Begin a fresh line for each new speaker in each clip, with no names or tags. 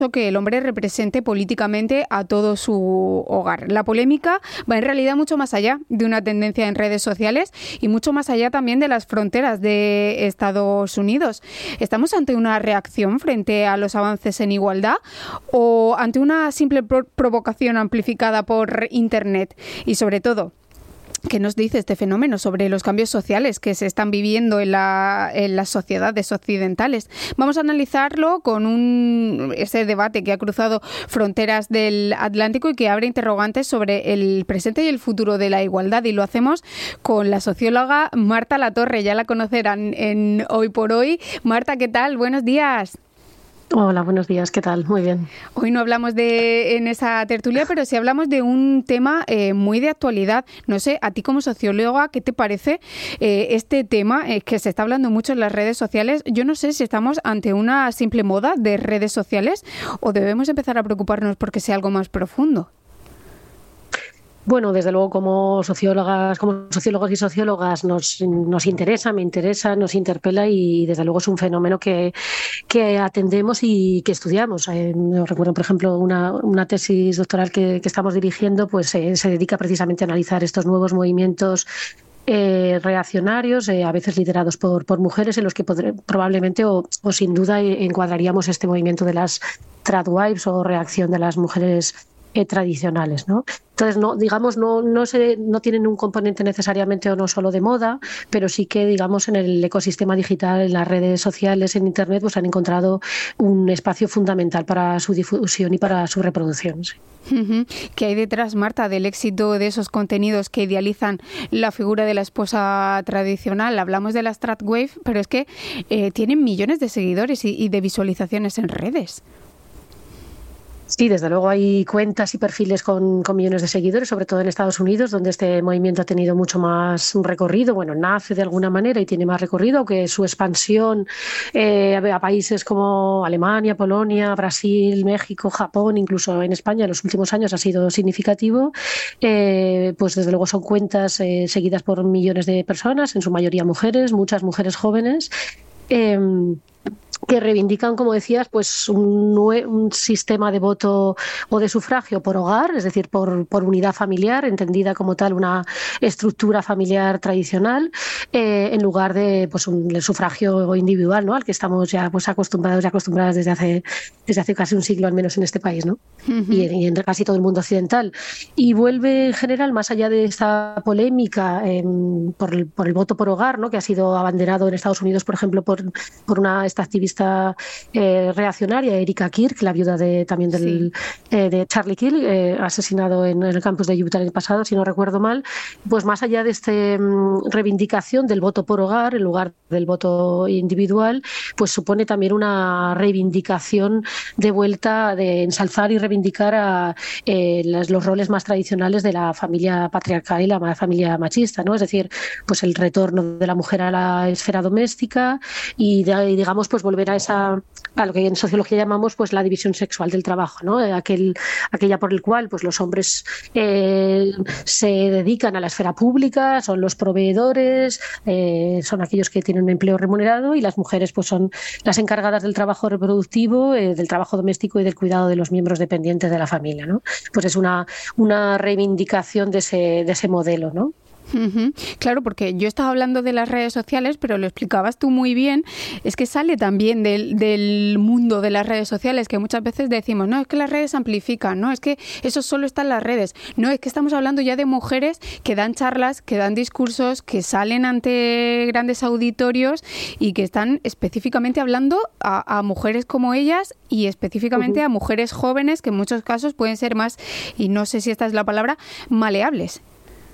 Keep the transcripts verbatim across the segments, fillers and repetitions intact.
que el hombre represente políticamente a todo su hogar. La polémica va en realidad mucho más allá de una tendencia en redes sociales y mucho más allá también de las fronteras de Estados Unidos. ¿Estamos ante una reacción frente a los avances en igualdad o ante una simple pro- provocación amplificada por Internet? Y sobre todo, ¿qué nos dice este fenómeno sobre los cambios sociales que se están viviendo en, la, en las sociedades occidentales? Vamos a analizarlo con un, ese debate que ha cruzado fronteras del Atlántico y que abre interrogantes sobre el presente y el futuro de la igualdad. Y lo hacemos con la socióloga Marta Latorre. Ya la conocerán en Hoy por Hoy. Marta, ¿qué tal? Buenos días.
Hola, buenos días, ¿qué tal? Muy bien.
Hoy no hablamos de en esa tertulia, pero sí hablamos de un tema eh, muy de actualidad. No sé, a ti como socióloga, ¿qué te parece eh, este tema eh, que se está hablando mucho en las redes sociales? Yo no sé si estamos ante una simple moda de redes sociales o debemos empezar a preocuparnos porque sea algo más profundo.
Bueno, desde luego como sociólogas, como sociólogos y sociólogas nos, nos interesa, me interesa, nos interpela y desde luego es un fenómeno que, que atendemos y que estudiamos. Eh, recuerdo, por ejemplo, una, una tesis doctoral que, que estamos dirigiendo, pues eh, se dedica precisamente a analizar estos nuevos movimientos Eh, reaccionarios, eh, a veces liderados por, por mujeres, en los que podré, probablemente o, o sin duda eh, encuadraríamos este movimiento de las tradwives o reacción de las mujeres eh, tradicionales, ¿no? Entonces, no, digamos, no, no, se, no tienen un componente necesariamente o no solo de moda, pero sí que, digamos, en el ecosistema digital, en las redes sociales, en Internet, pues han encontrado un espacio fundamental para su difusión y para su reproducción. Sí.
Uh-huh. ¿Qué hay detrás, Marta, del éxito de esos contenidos que idealizan la figura de la esposa tradicional? Hablamos de las tradwave, pero es que eh, tienen millones de seguidores y, y de visualizaciones en redes.
Sí, desde luego hay cuentas y perfiles con, con millones de seguidores, sobre todo en Estados Unidos, donde este movimiento ha tenido mucho más recorrido. Bueno, nace de alguna manera y tiene más recorrido, aunque su expansión eh, a países como Alemania, Polonia, Brasil, México, Japón, incluso en España en los últimos años ha sido significativo. Eh, pues desde luego son cuentas eh, seguidas por millones de personas, en su mayoría mujeres, muchas mujeres jóvenes. Eh, que reivindican, como decías, pues un, un sistema de voto o de sufragio por hogar, es decir, por, por unidad familiar, entendida como tal una estructura familiar tradicional, eh, en lugar de pues un el sufragio individual, ¿no? Al que estamos ya pues acostumbrados y acostumbradas desde hace desde hace casi un siglo, al menos en este país, ¿no? Uh-huh. y, en, y en casi todo el mundo occidental. Y vuelve en general, más allá de esta polémica eh, por, el, por el voto por hogar, ¿no? Que ha sido abanderado en Estados Unidos, por ejemplo, por, por una esta activista Eh, reaccionaria, Erika Kirk, la viuda de, también del, sí. eh, de Charlie Kirk, eh, asesinado en, en el campus de Utah el año pasado, si no recuerdo mal. Pues más allá de esta um, reivindicación del voto por hogar en lugar del voto individual, pues supone también una reivindicación de vuelta, de ensalzar y reivindicar a eh, las, los roles más tradicionales de la familia patriarcal y la familia machista, ¿no? Es decir, pues el retorno de la mujer a la esfera doméstica y, de, y digamos, pues volver a esa a lo que en sociología llamamos pues la división sexual del trabajo, ¿no? Aquel, aquella por el cual pues los hombres eh, se dedican a la esfera pública, son los proveedores, eh, son aquellos que tienen un empleo remunerado y las mujeres pues son las encargadas del trabajo reproductivo, eh, del trabajo doméstico y del cuidado de los miembros dependientes de la familia, ¿no? Pues es una, una reivindicación de ese, de ese modelo, ¿no?
Uh-huh. Claro, porque yo estaba hablando de las redes sociales, pero lo explicabas tú muy bien, es que sale también del, del mundo de las redes sociales, que muchas veces decimos, no, es que las redes amplifican, no, es que eso solo está en las redes, no, es que estamos hablando ya de mujeres que dan charlas, que dan discursos, que salen ante grandes auditorios y que están específicamente hablando a, a mujeres como ellas y específicamente uh-huh. a mujeres jóvenes que en muchos casos pueden ser más, y no sé si esta es la palabra, maleables.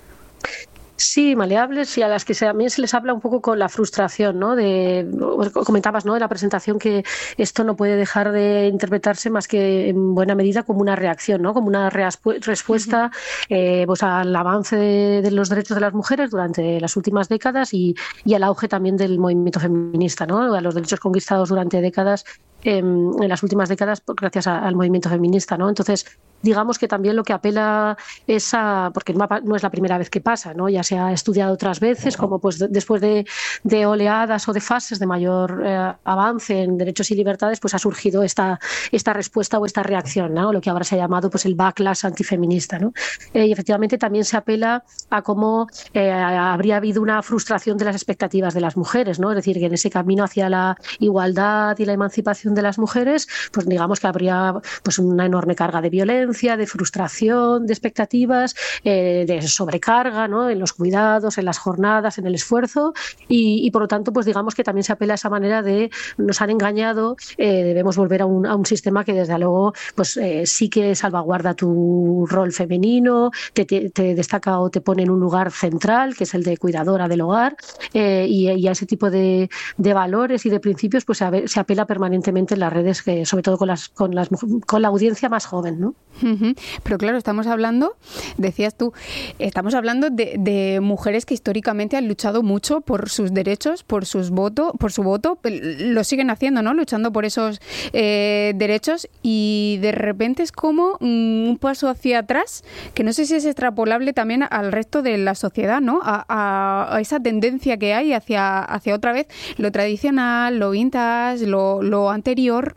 Sí, maleables y a las que también se les habla un poco con la frustración, ¿no? De, comentabas, ¿no? En la presentación que esto no puede dejar de interpretarse más que en buena medida como una reacción, ¿no? Como una reaspu- respuesta uh-huh. eh, pues al avance de, de los derechos de las mujeres durante las últimas décadas y, y al auge también del movimiento feminista, ¿no? A los derechos conquistados durante décadas. En las últimas décadas gracias a, al movimiento feminista, ¿no? Entonces digamos que también lo que apela es a, porque no, no es la primera vez que pasa, ¿no? Ya se ha estudiado otras veces, como pues de, después de, de oleadas o de fases de mayor eh, avance en derechos y libertades, pues ha surgido esta, esta respuesta o esta reacción, ¿no? Lo que ahora se ha llamado pues el backlash antifeminista, ¿no? Eh, y efectivamente también se apela a cómo eh, habría habido una frustración de las expectativas de las mujeres, ¿no? Es decir, que en ese camino hacia la igualdad y la emancipación de las mujeres, pues digamos que habría pues una enorme carga de violencia, de frustración, de expectativas, eh, de sobrecarga, ¿no? En los cuidados, en las jornadas, en el esfuerzo, y, y por lo tanto, pues digamos que también se apela a esa manera de nos han engañado, eh, debemos volver a un, a un sistema que desde luego pues eh, sí que salvaguarda tu rol femenino, te, te, te destaca o te pone en un lugar central, que es el de cuidadora del hogar, eh, y, y a ese tipo de, de valores y de principios pues se, se apela permanentemente en las redes, que, sobre todo con, las, con, las, con la audiencia más joven, ¿no?
Uh-huh. Pero claro, estamos hablando, decías tú, estamos hablando de, de mujeres que históricamente han luchado mucho por sus derechos, por sus votos, por su voto, lo siguen haciendo, ¿no? Luchando por esos eh, derechos, y de repente es como um, un paso hacia atrás, que no sé si es extrapolable también al resto de la sociedad, ¿no? A, a, a esa tendencia que hay hacia, hacia otra vez lo tradicional, lo vintage, lo, lo anterior.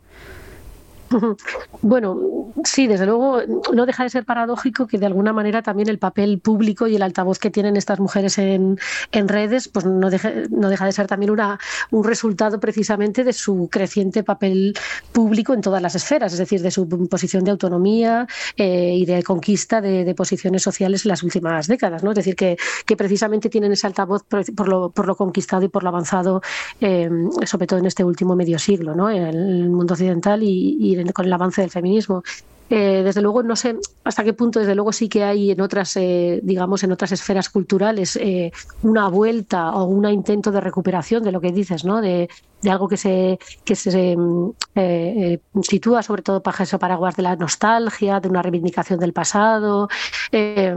Bueno, sí, desde luego no deja de ser paradójico que de alguna manera también el papel público y el altavoz que tienen estas mujeres en, en redes, pues no deja, no deja de ser también una, un resultado precisamente de su creciente papel público en todas las esferas, es decir, de su posición de autonomía eh, y de conquista de, de posiciones sociales en las últimas décadas, ¿no? Es decir, que, que precisamente tienen ese altavoz por, por, lo, por lo conquistado y por lo avanzado, eh, sobre todo en este último medio siglo, ¿no? En el mundo occidental y, y con el avance del feminismo. Eh, desde luego no sé hasta qué punto, desde luego sí que hay en otras, eh, digamos, en otras esferas culturales eh, una vuelta o un intento de recuperación de lo que dices, ¿no? De, de algo que se que se eh, eh, sitúa sobre todo bajo ese paraguas de la nostalgia, de una reivindicación del pasado. Eh,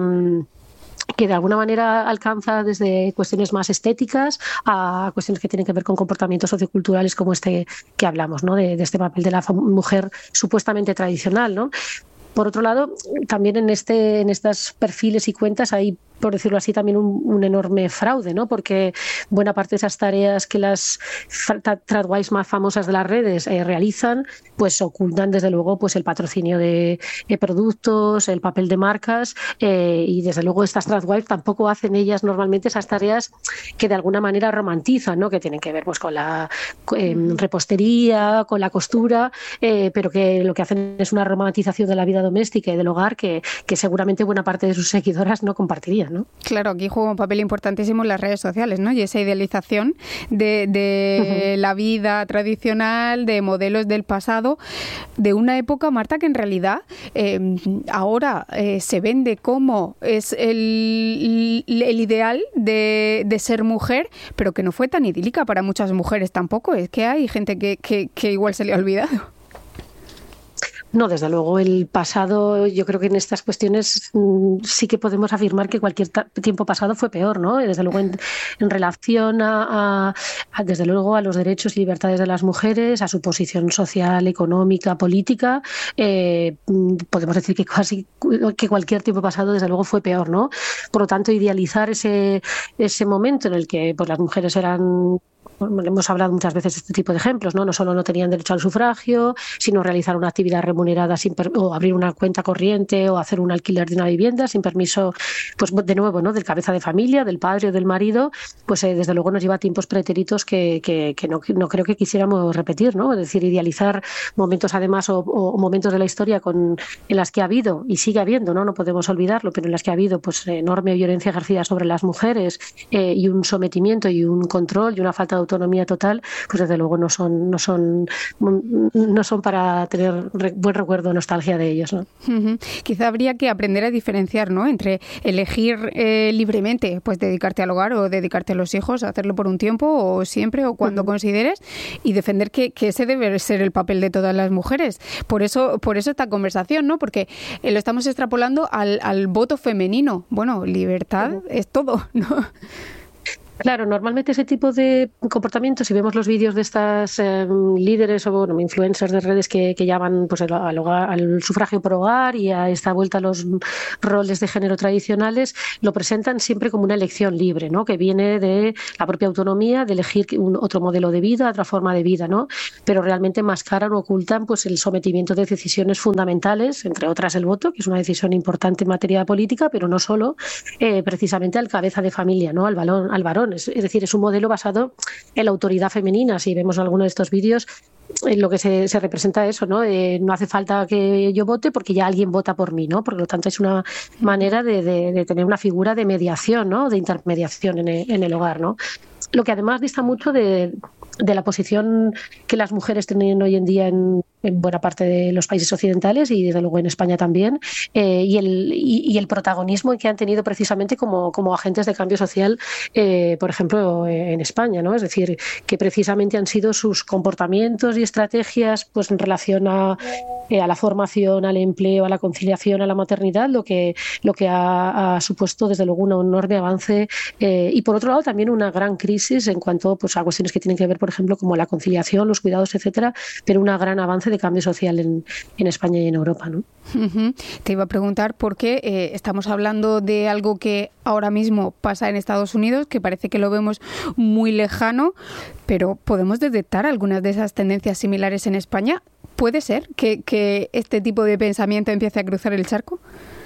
que de alguna manera alcanza desde cuestiones más estéticas a cuestiones que tienen que ver con comportamientos socioculturales como este que hablamos, ¿no? De, de este papel de la mujer supuestamente tradicional, ¿no? Por otro lado, también en este en estos perfiles y cuentas hay, por decirlo así, también un, un enorme fraude, ¿no? Porque buena parte de esas tareas que las tradwives más famosas de las redes eh, realizan, pues ocultan desde luego pues el patrocinio de eh, productos, el papel de marcas, eh, y desde luego estas tradwives tampoco hacen ellas normalmente esas tareas que de alguna manera romantizan, ¿no? Que tienen que ver pues con la eh, repostería, con la costura, eh, pero que lo que hacen es una romantización de la vida doméstica y del hogar que, que seguramente buena parte de sus seguidoras no compartirían, ¿no?
Claro, aquí juega un papel importantísimo en las redes sociales, ¿no? Y esa idealización de, de uh-huh. la vida tradicional, de modelos del pasado, de una época, Marta, que en realidad eh, ahora eh, se vende como es el, el ideal de, de ser mujer, pero que no fue tan idílica para muchas mujeres tampoco. Es que hay gente que, que, que igual se le ha olvidado.
No, desde luego el pasado, yo creo que en estas cuestiones mmm, sí que podemos afirmar que cualquier ta- tiempo pasado fue peor, ¿no? Desde luego en, en relación a, a, a, desde luego a los derechos y libertades de las mujeres, a su posición social, económica, política, eh, podemos decir que casi que cualquier tiempo pasado desde luego fue peor, ¿no? Por lo tanto, idealizar ese, ese momento en el que pues, las mujeres eran... Hemos hablado muchas veces de este tipo de ejemplos, ¿no? No solo no tenían derecho al sufragio, sino realizar una actividad remunerada sin per- o abrir una cuenta corriente o hacer un alquiler de una vivienda sin permiso, pues de nuevo, ¿no? Del cabeza de familia, del padre o del marido, pues eh, desde luego nos lleva a tiempos pretéritos que, que, que no, no creo que quisiéramos repetir, ¿no? Es decir, idealizar momentos además o, o momentos de la historia con, en las que ha habido y sigue habiendo, ¿no? No podemos olvidarlo, pero en las que ha habido pues enorme violencia ejercida sobre las mujeres eh, y un sometimiento y un control y una falta de autonomía total, pues desde luego no son no son no son para tener re, buen recuerdo o nostalgia de ellos, ¿no?
Uh-huh. Quizá habría que aprender a diferenciar, ¿no? Entre elegir eh, libremente, pues dedicarte al hogar o dedicarte a los hijos, hacerlo por un tiempo o siempre o cuando uh-huh. consideres, y defender que, que ese debe ser el papel de todas las mujeres. Por eso por eso esta conversación, ¿no? Porque eh, lo estamos extrapolando al, al voto femenino. Bueno, libertad uh-huh. es todo, ¿no?
Claro, normalmente ese tipo de comportamientos, si vemos los vídeos de estas eh, líderes o bueno, influencers de redes que, que llaman pues, al, al, hogar, al sufragio por hogar y a esta vuelta a los roles de género tradicionales, lo presentan siempre como una elección libre, ¿no? Que viene de la propia autonomía, de elegir un, otro modelo de vida, otra forma de vida, ¿no? Pero realmente mascaran o ocultan pues, el sometimiento de decisiones fundamentales, entre otras el voto, que es una decisión importante en materia política, pero no solo, eh, precisamente al cabeza de familia, ¿no? Al, balón, al varón. Es decir, es un modelo basado en la autoridad femenina. Si vemos alguno de estos vídeos, en lo que se, se representa eso, ¿no? Eh, no hace falta que yo vote porque ya alguien vota por mí, ¿no? Por lo tanto, es una manera de, de, de tener una figura de mediación, ¿no? De intermediación en el, en el hogar, ¿no? Lo que además dista mucho de, de la posición que las mujeres tienen hoy en día en, en buena parte de los países occidentales y desde luego en España también, eh, y, el, y, y el protagonismo que han tenido precisamente como, como agentes de cambio social, eh, por ejemplo, en España, ¿no? Es decir, que precisamente han sido sus comportamientos y estrategias pues en relación a, eh, a la formación, al empleo, a la conciliación, a la maternidad, lo que, lo que ha, ha supuesto desde luego un enorme avance, eh, y por otro lado también una gran crisis en cuanto pues, a cuestiones que tienen que ver, por ejemplo, como la conciliación, los cuidados, etcétera, pero un gran avance de cambio social en, en España y en Europa, ¿no?
Uh-huh. Te iba a preguntar por qué eh, estamos hablando de algo que ahora mismo pasa en Estados Unidos, que parece que lo vemos muy lejano, pero ¿podemos detectar algunas de esas tendencias similares en España? ¿Puede ser que, que este tipo de pensamiento empiece a cruzar el charco?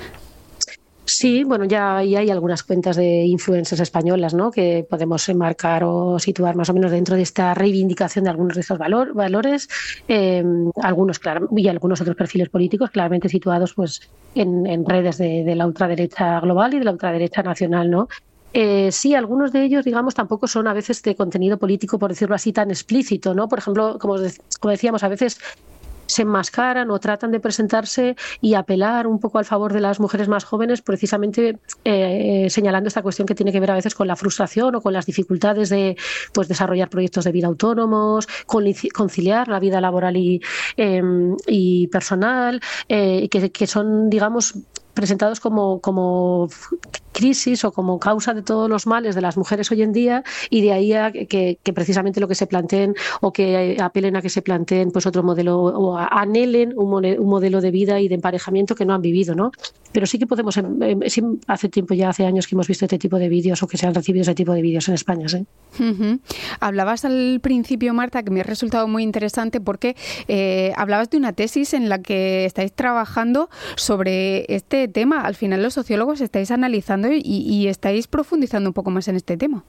Sí, bueno, ya, ya hay algunas cuentas de influencers españolas, ¿no? Que podemos enmarcar o situar más o menos dentro de esta reivindicación de algunos de estos valor, valores, eh, algunos claro, y algunos otros perfiles políticos claramente situados pues, en, en redes de, de la ultraderecha global y de la ultraderecha nacional, ¿no? Eh, sí, algunos de ellos, digamos, tampoco son a veces de contenido político, por decirlo así, tan explícito, ¿no? Por ejemplo, como, como decíamos, a veces se enmascaran o tratan de presentarse y apelar un poco al favor de las mujeres más jóvenes, precisamente eh, señalando esta cuestión que tiene que ver a veces con la frustración o con las dificultades de pues, desarrollar proyectos de vida autónomos, conciliar la vida laboral y, eh, y personal, eh, que, que son, digamos, presentados como, como crisis o como causa de todos los males de las mujeres hoy en día, y de ahí a que, que precisamente lo que se planteen o que apelen a que se planteen pues otro modelo o anhelen un, un modelo de vida y de emparejamiento que no han vivido, ¿no? Pero sí que podemos, sí, hace tiempo ya, hace años que hemos visto este tipo de vídeos o que se han recibido ese tipo de vídeos en España, ¿sí?
Uh-huh. Hablabas al principio, Marta, que me ha resultado muy interesante porque eh, hablabas de una tesis en la que estáis trabajando sobre este tema. Al final los sociólogos estáis analizando y, y estáis profundizando un poco más en este tema.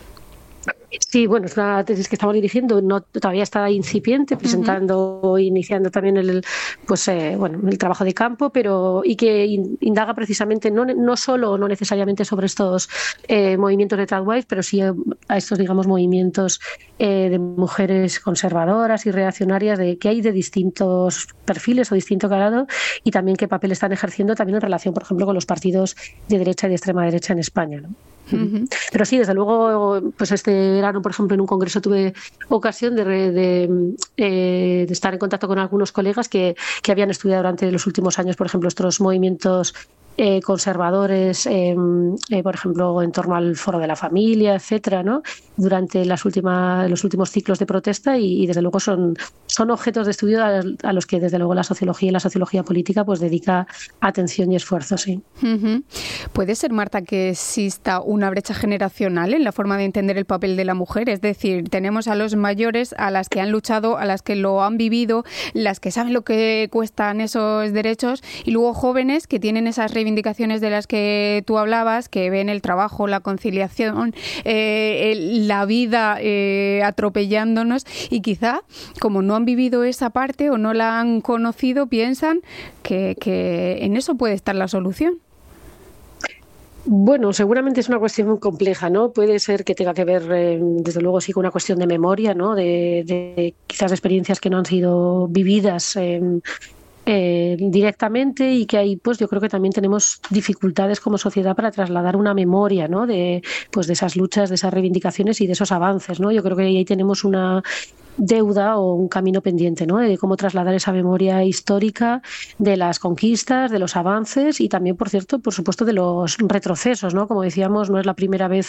Sí, bueno, es una tesis que estamos dirigiendo, no, todavía está incipiente, presentando, uh-huh. iniciando también el, pues, eh, bueno, el trabajo de campo, pero y que indaga precisamente no, no solo, no necesariamente sobre estos eh, movimientos de tradwives, pero sí a estos, digamos, movimientos eh, de mujeres conservadoras y reaccionarias de que hay de distintos perfiles o distinto calado, y también qué papel están ejerciendo también en relación, por ejemplo, con los partidos de derecha y de extrema derecha en España, ¿no? Uh-huh. Pero sí, desde luego, pues este verano, por ejemplo, en un congreso tuve ocasión de, de, eh, de estar en contacto con algunos colegas que, que habían estudiado durante los últimos años, por ejemplo, estos movimientos eh, conservadores, eh, eh, por ejemplo, en torno al Foro de la Familia, etcétera, ¿no? Durante las últimas, los últimos ciclos de protesta, y, y desde luego son, son objetos de estudio a, a los que desde luego la sociología y la sociología política pues dedica atención y esfuerzo, sí.
Uh-huh. ¿Puede ser, Marta, que exista una brecha generacional en la forma de entender el papel de la mujer? Es decir, tenemos a los mayores, a las que han luchado, a las que lo han vivido, las que saben lo que cuestan esos derechos, y luego jóvenes que tienen esas reivindicaciones de las que tú hablabas, que ven el trabajo, la conciliación, eh, el, la vida eh, atropellándonos, y quizá, como no han vivido esa parte o no la han conocido, piensan que, que en eso puede estar la solución.
Bueno, seguramente es una cuestión muy compleja, ¿no? Puede ser que tenga que ver, eh, desde luego, sí, con una cuestión de memoria, ¿no? De, de quizás experiencias que no han sido vividas eh, eh, directamente, y que ahí, pues, yo creo que también tenemos dificultades como sociedad para trasladar una memoria, ¿no? De, pues, de esas luchas, de esas reivindicaciones y de esos avances, ¿no? Yo creo que ahí tenemos una deuda o un camino pendiente, ¿no? De cómo trasladar esa memoria histórica de las conquistas, de los avances y también, por cierto, por supuesto, de los retrocesos, ¿no? Como decíamos, no es la primera vez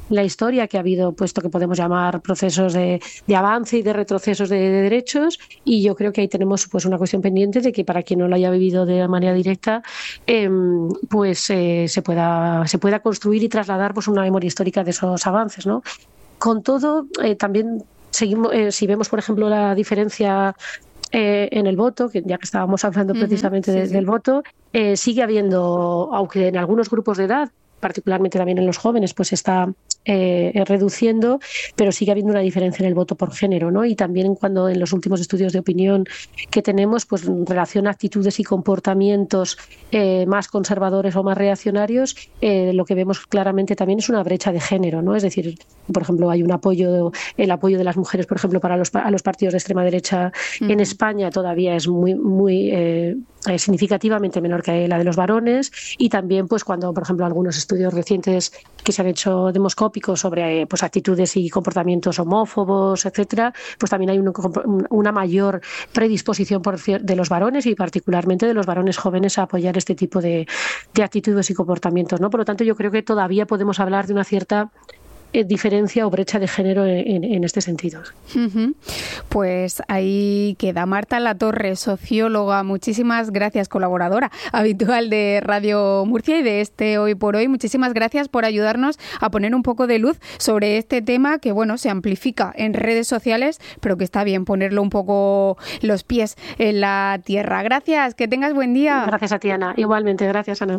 la historia, que ha habido puesto que podemos llamar procesos de, de avance y de retrocesos de, de derechos, y yo creo que ahí tenemos pues una cuestión pendiente de que para quien no lo haya vivido de manera directa, eh, pues eh, se pueda se pueda construir y trasladar pues una memoria histórica de esos avances, ¿no? Con todo, eh, también seguimos, eh, si vemos por ejemplo la diferencia Eh, en el voto, que ya que estábamos hablando precisamente uh-huh, sí, de, sí. del voto, eh, sigue habiendo, aunque en algunos grupos de edad, particularmente también en los jóvenes, pues está eh, reduciendo, pero sigue habiendo una diferencia en el voto por género, ¿no? Y también cuando en los últimos estudios de opinión que tenemos, pues en relación a actitudes y comportamientos eh, más conservadores o más reaccionarios, eh, lo que vemos claramente también es una brecha de género, ¿no? Es decir, por ejemplo, hay un apoyo, el apoyo de las mujeres, por ejemplo, para los, a los partidos de extrema derecha uh-huh. en España todavía es muy, muy eh, significativamente menor que la de los varones, y también pues cuando, por ejemplo, algunos estudios recientes que se han hecho demoscópicos sobre pues actitudes y comportamientos homófobos, etcétera, pues también hay un, una mayor predisposición por, de los varones y particularmente de los varones jóvenes a apoyar este tipo de, de actitudes y comportamientos, ¿no? Por lo tanto, yo creo que todavía podemos hablar de una cierta diferencia o brecha de género en, en este sentido.
Uh-huh. Pues ahí queda Marta Latorre, socióloga. Muchísimas gracias, colaboradora habitual de Radio Murcia y de este Hoy por Hoy. Muchísimas gracias por ayudarnos a poner un poco de luz sobre este tema que, bueno, se amplifica en redes sociales, pero que está bien ponerlo un poco los pies en la tierra. Gracias, que tengas buen día.
Gracias a ti, Ana. Igualmente, gracias, Ana.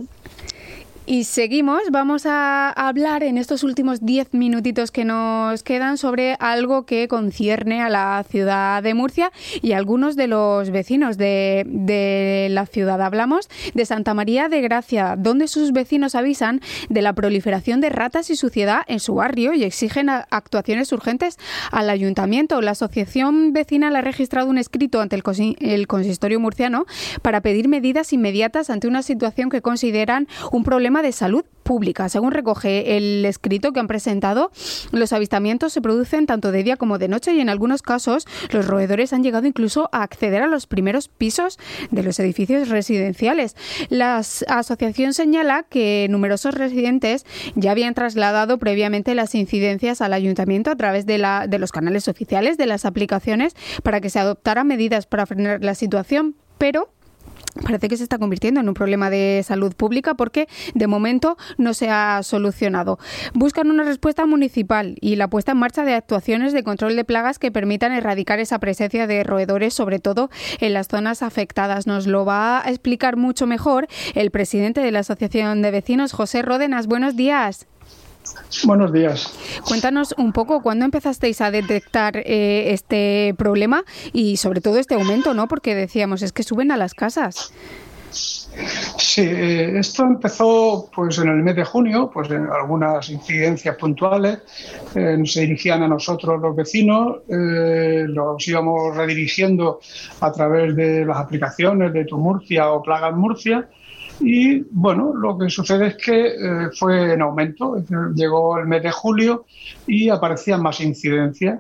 Y seguimos, vamos a hablar en estos últimos diez minutitos que nos quedan sobre algo que concierne a la ciudad de Murcia y a algunos de los vecinos de, de la ciudad. Hablamos de Santa María de Gracia, donde sus vecinos avisan de la proliferación de ratas y suciedad en su barrio y exigen actuaciones urgentes al ayuntamiento. La asociación vecinal ha registrado un escrito ante el, consi- el consistorio murciano para pedir medidas inmediatas ante una situación que consideran un problema de salud pública. Según recoge el escrito que han presentado, los avistamientos se producen tanto de día como de noche y en algunos casos los roedores han llegado incluso a acceder a los primeros pisos de los edificios residenciales. La asociación señala que numerosos residentes ya habían trasladado previamente las incidencias al ayuntamiento a través de, la, de los canales oficiales, de las aplicaciones, para que se adoptaran medidas para frenar la situación, pero parece que se está convirtiendo en un problema de salud pública porque de momento no se ha solucionado. Buscan una respuesta municipal y la puesta en marcha de actuaciones de control de plagas que permitan erradicar esa presencia de roedores, sobre todo en las zonas afectadas. Nos lo va a explicar mucho mejor el presidente de la Asociación de Vecinos, José Ródenas. Buenos días.
Buenos días.
Cuéntanos un poco cuándo empezasteis a detectar eh, este problema y sobre todo este aumento, ¿no? Porque decíamos, es que suben a las casas.
Sí, eh, esto empezó pues en el mes de junio, pues en algunas incidencias puntuales, eh, se dirigían a nosotros los vecinos, eh, los íbamos redirigiendo a través de las aplicaciones de Tu Murcia o Plagas Murcia. Y bueno, lo que sucede es que eh, fue en aumento. Llegó el mes de julio y aparecían más incidencias.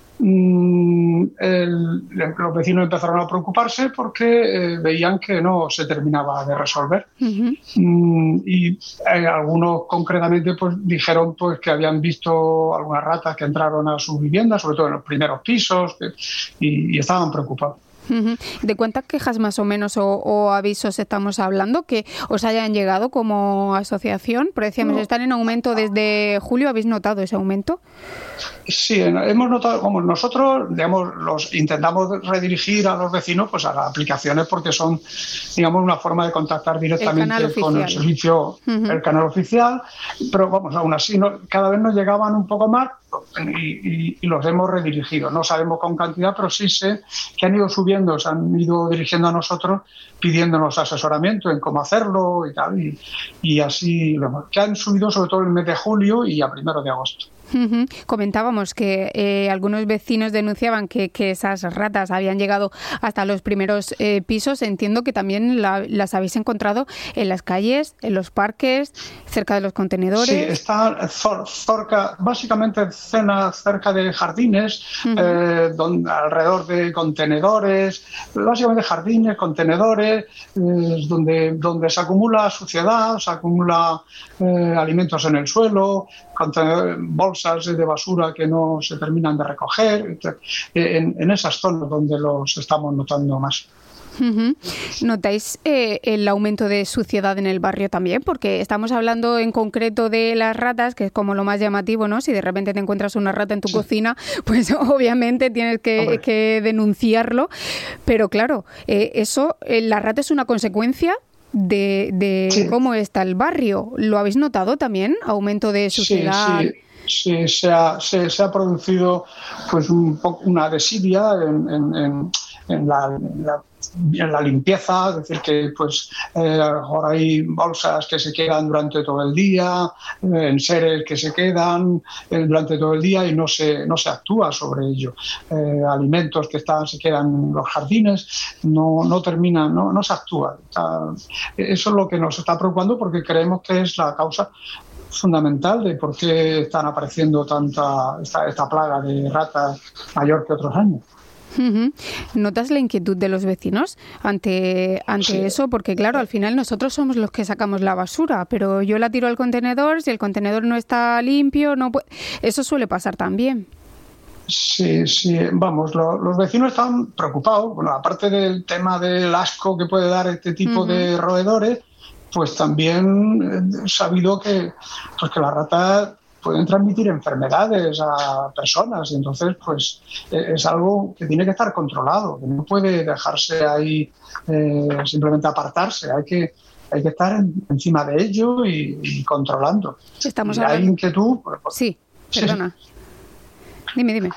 Mm, el, los vecinos empezaron a preocuparse porque eh, veían que no se terminaba de resolver. Uh-huh. Mm, y eh, algunos concretamente pues dijeron pues que habían visto algunas ratas que entraron a sus viviendas, sobre todo en los primeros pisos, que, y, y estaban preocupados.
¿De cuántas quejas más o menos o, o avisos estamos hablando que os hayan llegado como asociación? Porque decíamos, no. Están en aumento desde julio. ¿Habéis notado ese aumento?
Sí, hemos notado, como nosotros, digamos, los intentamos redirigir a los vecinos pues a las aplicaciones porque son, digamos, una forma de contactar directamente el con el servicio, uh-huh. el canal oficial, pero vamos, aún así no, cada vez nos llegaban un poco más y, y, y los hemos redirigido. No sabemos con cantidad, pero sí sé que han ido subiendo, se han ido dirigiendo a nosotros pidiéndonos asesoramiento en cómo hacerlo y tal, y, y así lo hemos, que han subido sobre todo el mes de julio y a primero de agosto.
Uh-huh. Comentábamos que eh, algunos vecinos denunciaban que, que esas ratas habían llegado hasta los primeros eh, pisos. Entiendo que también la, las habéis encontrado en las calles, en los parques, cerca de los contenedores.
Sí, está cerca, básicamente cena cerca de jardines, uh-huh. eh, donde, alrededor de contenedores, básicamente jardines, contenedores, eh, donde, donde se acumula suciedad, se acumula eh, alimentos en el suelo, bolsas de basura que no se terminan de recoger, en, en esas zonas donde los estamos notando más.
Uh-huh. ¿Notáis eh, el aumento de suciedad en el barrio también? Porque estamos hablando en concreto de las ratas, que es como lo más llamativo, ¿no? Si de repente te encuentras una rata en tu sí. cocina, pues obviamente tienes que, que denunciarlo. Pero claro, eh, eso, eh, la rata es una consecuencia de, de sí. cómo está el barrio. ¿Lo habéis notado también? ¿Aumento de suciedad?
Sí, sí. Sí, se ha, se, se ha producido pues un poco una desidia en, en, en, en, la, en, la, en la limpieza, es decir, que pues eh, a lo mejor hay bolsas que se quedan durante todo el día, eh, enseres que se quedan eh, durante todo el día y no se, no se actúa sobre ello. Eh, alimentos que están, se quedan en los jardines, no, no terminan, no, no se actúa. Está, eso es lo que nos está preocupando porque creemos que es la causa fundamental de por qué están apareciendo tanta esta, esta plaga de ratas mayor que otros años.
Uh-huh. ¿Notas la inquietud de los vecinos ante, ante sí. eso? Porque claro, al final nosotros somos los que sacamos la basura, pero yo la tiro al contenedor, si el contenedor no está limpio, no puede... eso suele pasar también.
Sí, sí, vamos, lo, los vecinos están preocupados, bueno, aparte del tema del asco que puede dar este tipo uh-huh. de roedores, pues también he sabido que, pues que las ratas pueden transmitir enfermedades a personas y entonces pues es algo que tiene que estar controlado, que no puede dejarse ahí eh, simplemente apartarse, hay que hay que estar en, encima de ello y, y controlando.
Estamos
y
hablando...
hay inquietud. Pues,
sí, perdona. Sí. Dime, dime.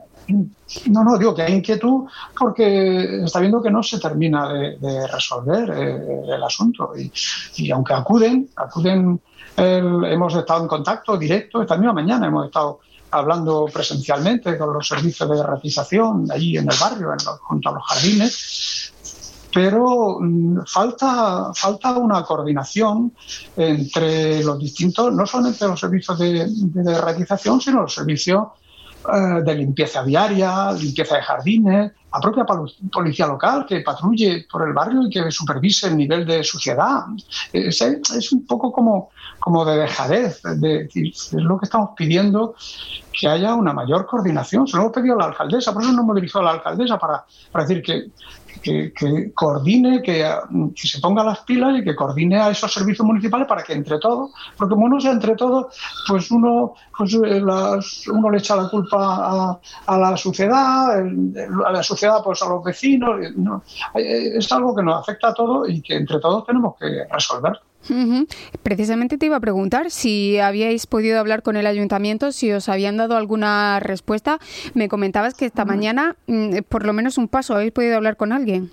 No, no, digo que hay inquietud porque está viendo que no se termina de, de resolver eh, el asunto y, y aunque acuden, acuden el, hemos estado en contacto directo, esta misma mañana hemos estado hablando presencialmente con los servicios de ratización allí en el barrio, en los, junto a los jardines, pero mmm, falta, falta una coordinación entre los distintos, no solamente los servicios de, de, de ratización, sino los servicios de limpieza diaria, limpieza de jardines, la propia policía local que patrulle por el barrio y que supervise el nivel de suciedad. Es, es un poco como, como de dejadez, de, es lo que estamos pidiendo, que haya una mayor coordinación. Se lo hemos pedido a la alcaldesa, por eso nos hemos dirigido a la alcaldesa para, para decir que Que, que coordine, que, que se ponga las pilas y que coordine a esos servicios municipales para que entre todos, porque como no sea entre todos, pues uno pues las, uno le echa la culpa a, a la sociedad, a la sociedad pues a los vecinos, no, es algo que nos afecta a todos y que entre todos tenemos que resolver.
Uh-huh. Precisamente te iba a preguntar si habíais podido hablar con el ayuntamiento, si os habían dado alguna respuesta. Me comentabas que esta uh-huh. mañana, por lo menos un paso, habéis podido hablar con alguien.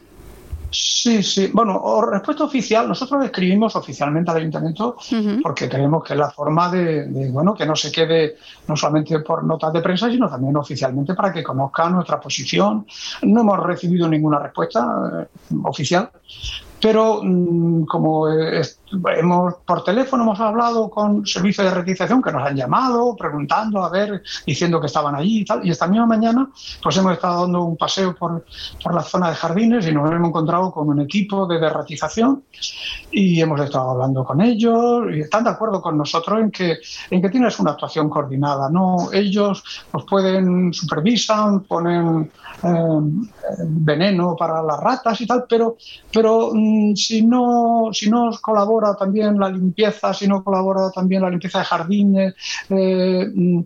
Sí, sí. Bueno, respuesta oficial, nosotros escribimos oficialmente al ayuntamiento uh-huh. porque creemos que es la forma de, de, bueno, que no se quede no solamente por notas de prensa, sino también oficialmente para que conozcan nuestra posición. No hemos recibido ninguna respuesta eh, oficial. Pero mmm, como eh, hemos por teléfono hemos hablado con servicios de ratización que nos han llamado preguntando, a ver, diciendo que estaban allí y tal, y esta misma mañana pues hemos estado dando un paseo por, por la zona de jardines y nos hemos encontrado con un equipo de derratización y hemos estado hablando con ellos y están de acuerdo con nosotros en que en que tienes una actuación coordinada, no ellos pues pueden supervisan, ponen eh, veneno para las ratas y tal, pero pero si no si no colabora también la limpieza, si no colabora también la limpieza de jardines, eh,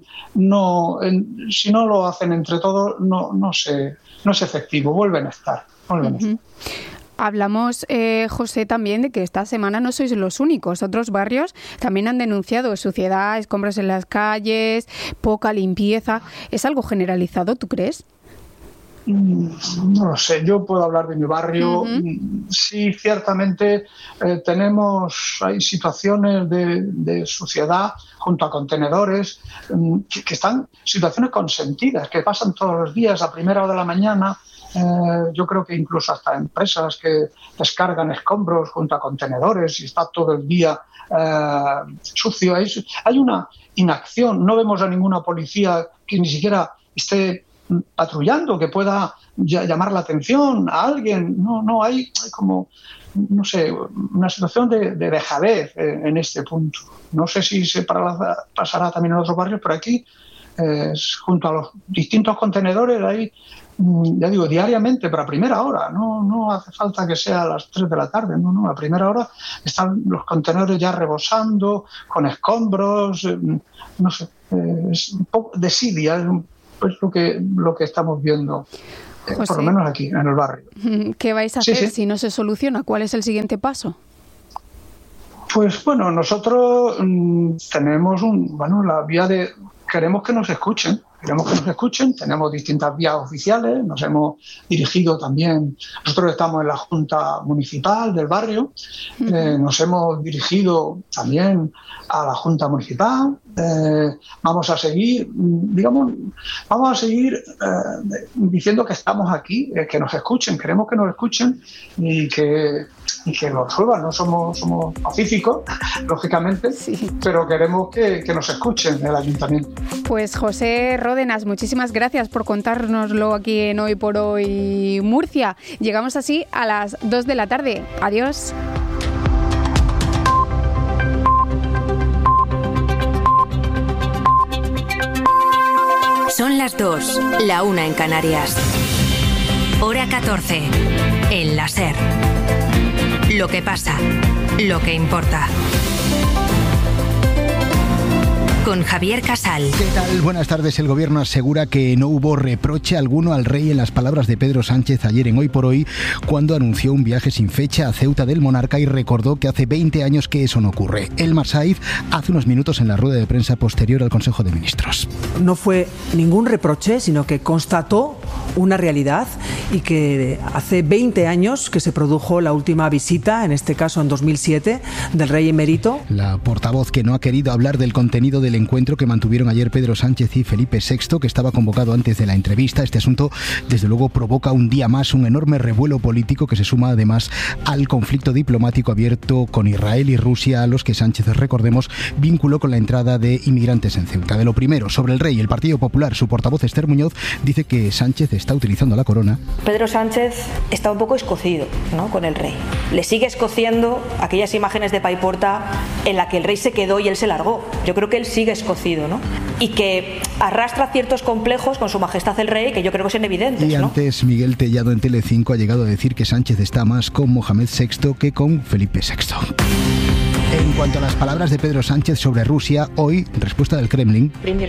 no en, si no lo hacen entre todos, no no se no es efectivo, vuelven a estar, vuelven uh-huh. a estar.
Hablamos, eh, José, también de que esta semana no sois los únicos. Otros barrios también han denunciado suciedad, escombros en las calles, poca limpieza. ¿Es algo generalizado, tú crees?
No lo sé, yo puedo hablar de mi barrio. Uh-huh. Sí, ciertamente eh, tenemos, hay situaciones de, de suciedad junto a contenedores que, que están, situaciones consentidas, que pasan todos los días a primera hora de la mañana. Eh, yo creo que incluso hasta empresas que descargan escombros junto a contenedores y está todo el día eh, sucio. Hay, hay una inacción, no vemos a ninguna policía que ni siquiera esté patrullando, que pueda llamar la atención a alguien. No, no hay, hay como, no sé, una situación de, de dejadez en, en este punto. No sé si se pasará también en otros barrios, pero aquí, eh, junto a los distintos contenedores, hay, ya digo, diariamente, pero a primera hora. No, no hace falta que sea a las tres de la tarde, no, no, a primera hora están los contenedores ya rebosando, con escombros, eh, no sé, eh, es un poco desidia, es un pues lo que lo que estamos viendo, eh, por lo menos aquí, en el barrio.
¿Qué vais a hacer
sí, sí.
si no se soluciona? ¿Cuál es el siguiente paso?
Pues bueno, nosotros mmm, tenemos un, bueno, la vía de... Queremos que nos escuchen, queremos que nos escuchen, tenemos distintas vías oficiales, nos hemos dirigido también, nosotros estamos en la Junta Municipal del barrio, uh-huh. eh, nos hemos dirigido también a la Junta Municipal, eh, vamos a seguir, digamos, vamos a seguir eh, diciendo que estamos aquí, eh, que nos escuchen, queremos que nos escuchen y que y que lo resuelvan. No somos, somos pacíficos, lógicamente, sí. pero queremos que, que nos escuchen el ayuntamiento.
Pues José Ródenas, muchísimas gracias por contárnoslo aquí en Hoy por Hoy Murcia. Llegamos así a las dos de la tarde. Adiós.
Son las dos, la una en Canarias. Hora catorce, en la SER. Lo que pasa, lo que importa. Con Javier Casal.
¿Qué tal? Buenas tardes. El gobierno asegura que no hubo reproche alguno al rey en las palabras de Pedro Sánchez ayer en Hoy por Hoy, cuando anunció un viaje sin fecha a Ceuta del monarca y recordó que hace veinte años que eso no ocurre. Elmar Saiz hace unos minutos en la rueda de prensa posterior al Consejo de Ministros.
No fue ningún reproche, sino que constató una realidad y que hace veinte años que se produjo la última visita, en este caso en dos mil siete, del rey emérito.
La portavoz que no ha querido hablar del contenido del encuentro que mantuvieron ayer Pedro Sánchez y Felipe sexto, que estaba convocado antes de la entrevista. Este asunto, desde luego, provoca un día más un enorme revuelo político que se suma además al conflicto diplomático abierto con Israel y Rusia, a los que Sánchez, recordemos, vinculó con la entrada de inmigrantes en Ceuta. De lo primero, sobre el rey, el Partido Popular, su portavoz Esther Muñoz dice que Sánchez está utilizando la corona.
Pedro Sánchez está un poco escocido, ¿no?, con el rey. Le sigue escociendo aquellas imágenes de Paiporta en la que el rey se quedó y él se largó. Yo creo que él sigue escocido, ¿no? Y que arrastra ciertos complejos con su majestad el rey, que yo creo que son evidentes,
y
¿no?
Antes, Miguel Tellado en Telecinco ha llegado a decir que Sánchez está más con Mohamed sexto que con Felipe sexto. En cuanto a las palabras de Pedro Sánchez sobre Rusia, hoy, respuesta del Kremlin.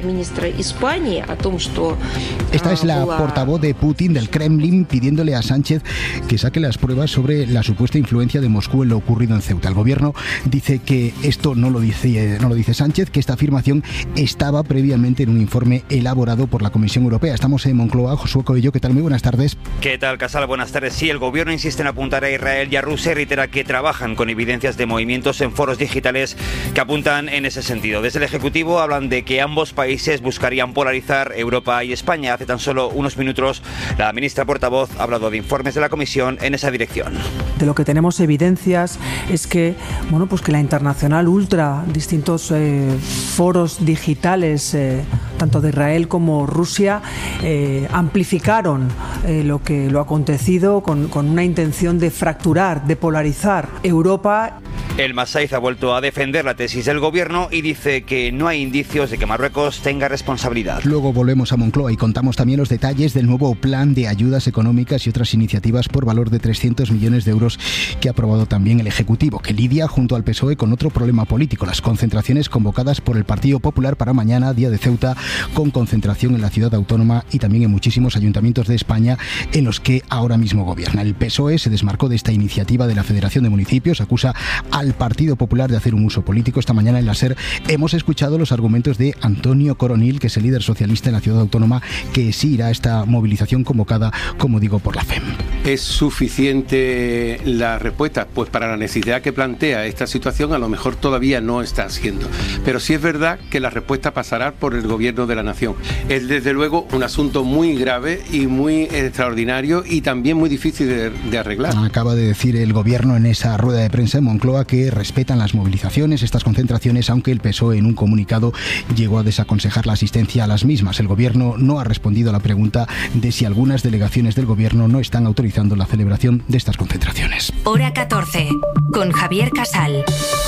Esta es la portavoz de Putin del Kremlin pidiéndole a Sánchez que saque las pruebas sobre la supuesta influencia de Moscú en lo ocurrido en Ceuta. El gobierno dice que esto no lo dice, no lo dice Sánchez, que esta afirmación estaba previamente en un informe elaborado por la Comisión Europea. Estamos en Moncloa. Josué Coello, ¿qué tal? Muy buenas tardes.
¿Qué tal, Casal? Buenas tardes. Sí, el gobierno insiste en apuntar a Israel y a Rusia y reitera que trabajan con evidencias de movimientos en foros digitales que apuntan en ese sentido. Desde el Ejecutivo hablan de que ambos países buscarían polarizar Europa y España. Hace tan solo unos minutos la ministra portavoz ha hablado de informes de la Comisión en esa dirección.
De lo que tenemos evidencias es que, bueno, pues que la Internacional Ultra, distintos eh, foros digitales, eh, tanto de Israel como Rusia, eh, amplificaron eh, lo que lo acontecido con, con una intención de fracturar, de polarizar Europa.
Elmar Saiz ha vuelto a defender la tesis del gobierno y dice que no hay indicios de que Marruecos tenga responsabilidad.
Luego volvemos a Moncloa y contamos también los detalles del nuevo plan de ayudas económicas y otras iniciativas por valor de trescientos millones de euros que ha aprobado también el Ejecutivo, que lidia junto al P S O E con otro problema político, las concentraciones convocadas por el Partido Popular para mañana, Día de Ceuta, con concentración en la ciudad autónoma y también en muchísimos ayuntamientos de España en los que ahora mismo gobierna. El P S O E se desmarcó de esta iniciativa de la Federación de Municipios, acusa al al Partido Popular de hacer un uso político. Esta mañana en la SER hemos escuchado los argumentos de Antonio Coronil, que es el líder socialista en la ciudad autónoma, que sí irá a esta movilización convocada, como digo, por la F E M.
¿Es suficiente la respuesta? Pues para la necesidad que plantea esta situación a lo mejor todavía no está siendo. Pero sí es verdad que la respuesta pasará por el gobierno de la nación. Es desde luego un asunto muy grave y muy extraordinario y también muy difícil de, de arreglar.
Acaba de decir el gobierno en esa rueda de prensa en Moncloa que respetan las movilizaciones, estas concentraciones, aunque el P S O E en un comunicado llegó a desaconsejar la asistencia a las mismas. El gobierno no ha respondido a la pregunta de si algunas delegaciones del gobierno no están autorizando la celebración de estas concentraciones.
Hora catorce, con Javier Casal.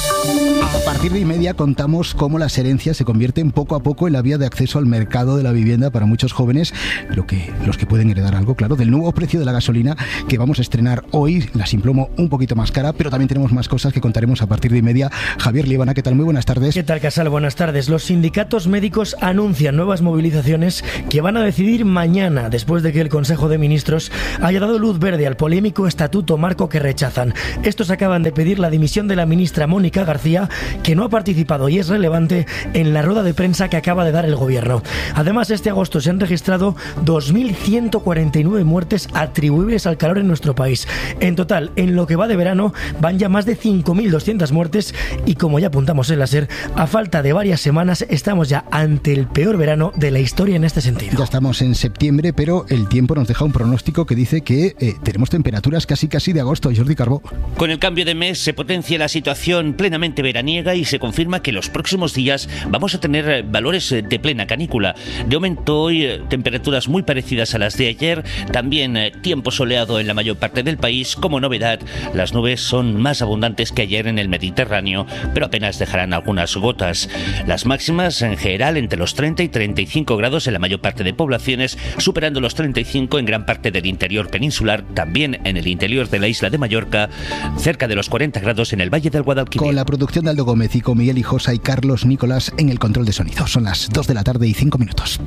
A partir de y media contamos cómo las herencias se convierten poco a poco en la vía de acceso al mercado de la vivienda para muchos jóvenes, lo que, los que pueden heredar algo, claro, del nuevo precio de la gasolina que vamos a estrenar hoy, la sin plomo un poquito más cara, pero también tenemos más cosas que contaremos a partir de y media. Javier Líbana, ¿qué tal? Muy buenas tardes.
¿Qué tal, Casal? Buenas tardes. Los sindicatos médicos anuncian nuevas movilizaciones que van a decidir mañana, después de que el Consejo de Ministros haya dado luz verde al polémico estatuto marco que rechazan. Estos acaban de pedir la dimisión de la ministra Mónica García, que no ha participado y es relevante en la rueda de prensa que acaba de dar el gobierno. Además, este agosto se han registrado dos mil ciento cuarenta y nueve muertes atribuibles al calor en nuestro país. En total, en lo que va de verano, van ya más de cinco mil doscientas muertes y, como ya apuntamos en la SER, a falta de varias semanas estamos ya ante el peor verano de la historia en este sentido.
Ya estamos en septiembre, pero el tiempo nos deja un pronóstico que dice que eh, tenemos temperaturas casi casi de agosto. Jordi Carbó.
Con el cambio de mes se potencia la situación plenamente veraniega y se confirma que los próximos días vamos a tener valores de plena canícula. De momento hoy temperaturas muy parecidas a las de ayer, también tiempo soleado en la mayor parte del país. Como novedad, las nubes son más abundantes que ayer en el Mediterráneo, pero apenas dejarán algunas gotas. Las máximas en general entre los treinta y treinta y cinco grados en la mayor parte de poblaciones, superando los treinta y cinco en gran parte del interior peninsular, también en el interior de la isla de Mallorca, cerca de los cuarenta grados en el Valle del Guadalquivir.
Con la producción de Aldo Gómez y con Miguel Hijosa y Carlos Nicolás en el control de sonido. Son las dos de la tarde y cinco minutos.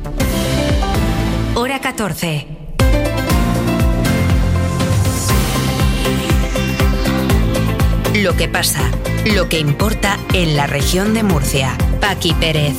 Hora catorce. Lo que pasa, lo que importa en la región de Murcia. Paqui Pérez.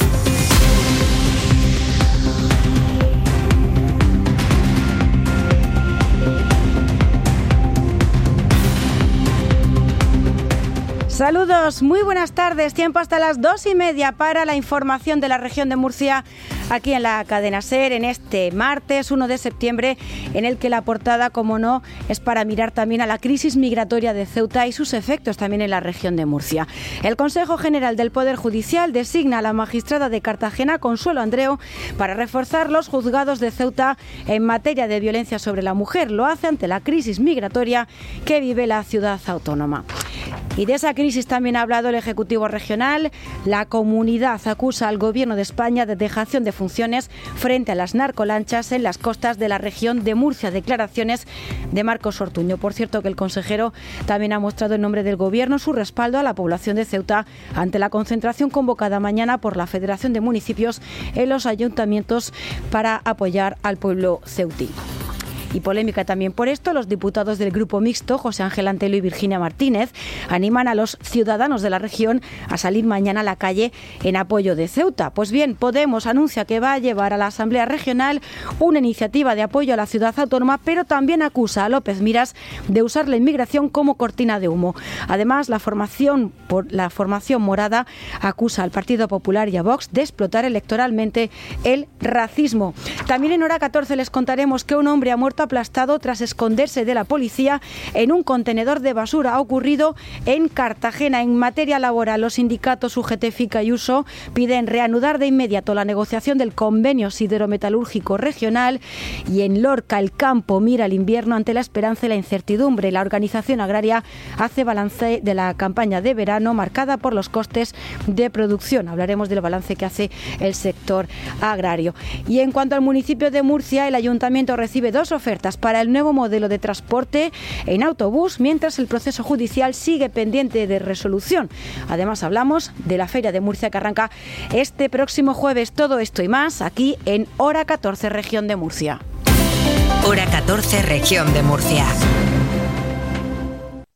Saludos, muy buenas tardes. Tiempo hasta las dos y media para la información de la región de Murcia aquí en la cadena SER en este martes uno de septiembre, en el que la portada, como no, es para mirar también a la crisis migratoria de Ceuta y sus efectos también en la región de Murcia. El Consejo General del Poder Judicial designa a la magistrada de Cartagena, Consuelo Andreu, para reforzar los juzgados de Ceuta en materia de violencia sobre la mujer. Lo hace ante la crisis migratoria que vive la ciudad autónoma. Y de esa crisis también ha hablado el Ejecutivo Regional. La comunidad acusa al Gobierno de España de dejación de funciones frente a las narcolanchas en las costas de la región de Murcia. Declaraciones de Marcos Ortuño. Por cierto, que el consejero también ha mostrado en nombre del Gobierno su respaldo a la población de Ceuta ante la concentración convocada mañana por la Federación de Municipios en los ayuntamientos para apoyar al pueblo ceutí. Y polémica también por esto, los diputados del Grupo Mixto, José Ángel Antelo y Virginia Martínez, animan a los ciudadanos de la región a salir mañana a la calle en apoyo de Ceuta. Pues bien, Podemos anuncia que va a llevar a la Asamblea Regional una iniciativa de apoyo a la ciudad autónoma, pero también acusa a López Miras de usar la inmigración como cortina de humo. Además, la formación, por la formación morada acusa al Partido Popular y a Vox de explotar electoralmente el racismo. También en Hora catorce les contaremos que un hombre ha muerto aplastado tras esconderse de la policía en un contenedor de basura. Ha ocurrido en Cartagena. En materia laboral, los sindicatos U G T, FICA y USO piden reanudar de inmediato la negociación del convenio siderometalúrgico regional. Y en Lorca, el campo mira al invierno ante la esperanza y la incertidumbre. La organización agraria hace balance de la campaña de verano marcada por los costes de producción. Hablaremos del balance que hace el sector agrario. Y en cuanto al municipio de Murcia, el ayuntamiento recibe dos ofertas para el nuevo modelo de transporte en autobús, mientras el proceso judicial sigue pendiente de resolución. Además, hablamos de la Feria de Murcia que arranca este próximo jueves. Todo esto y más aquí en Hora catorce, Región de Murcia.
Hora catorce, Región de Murcia.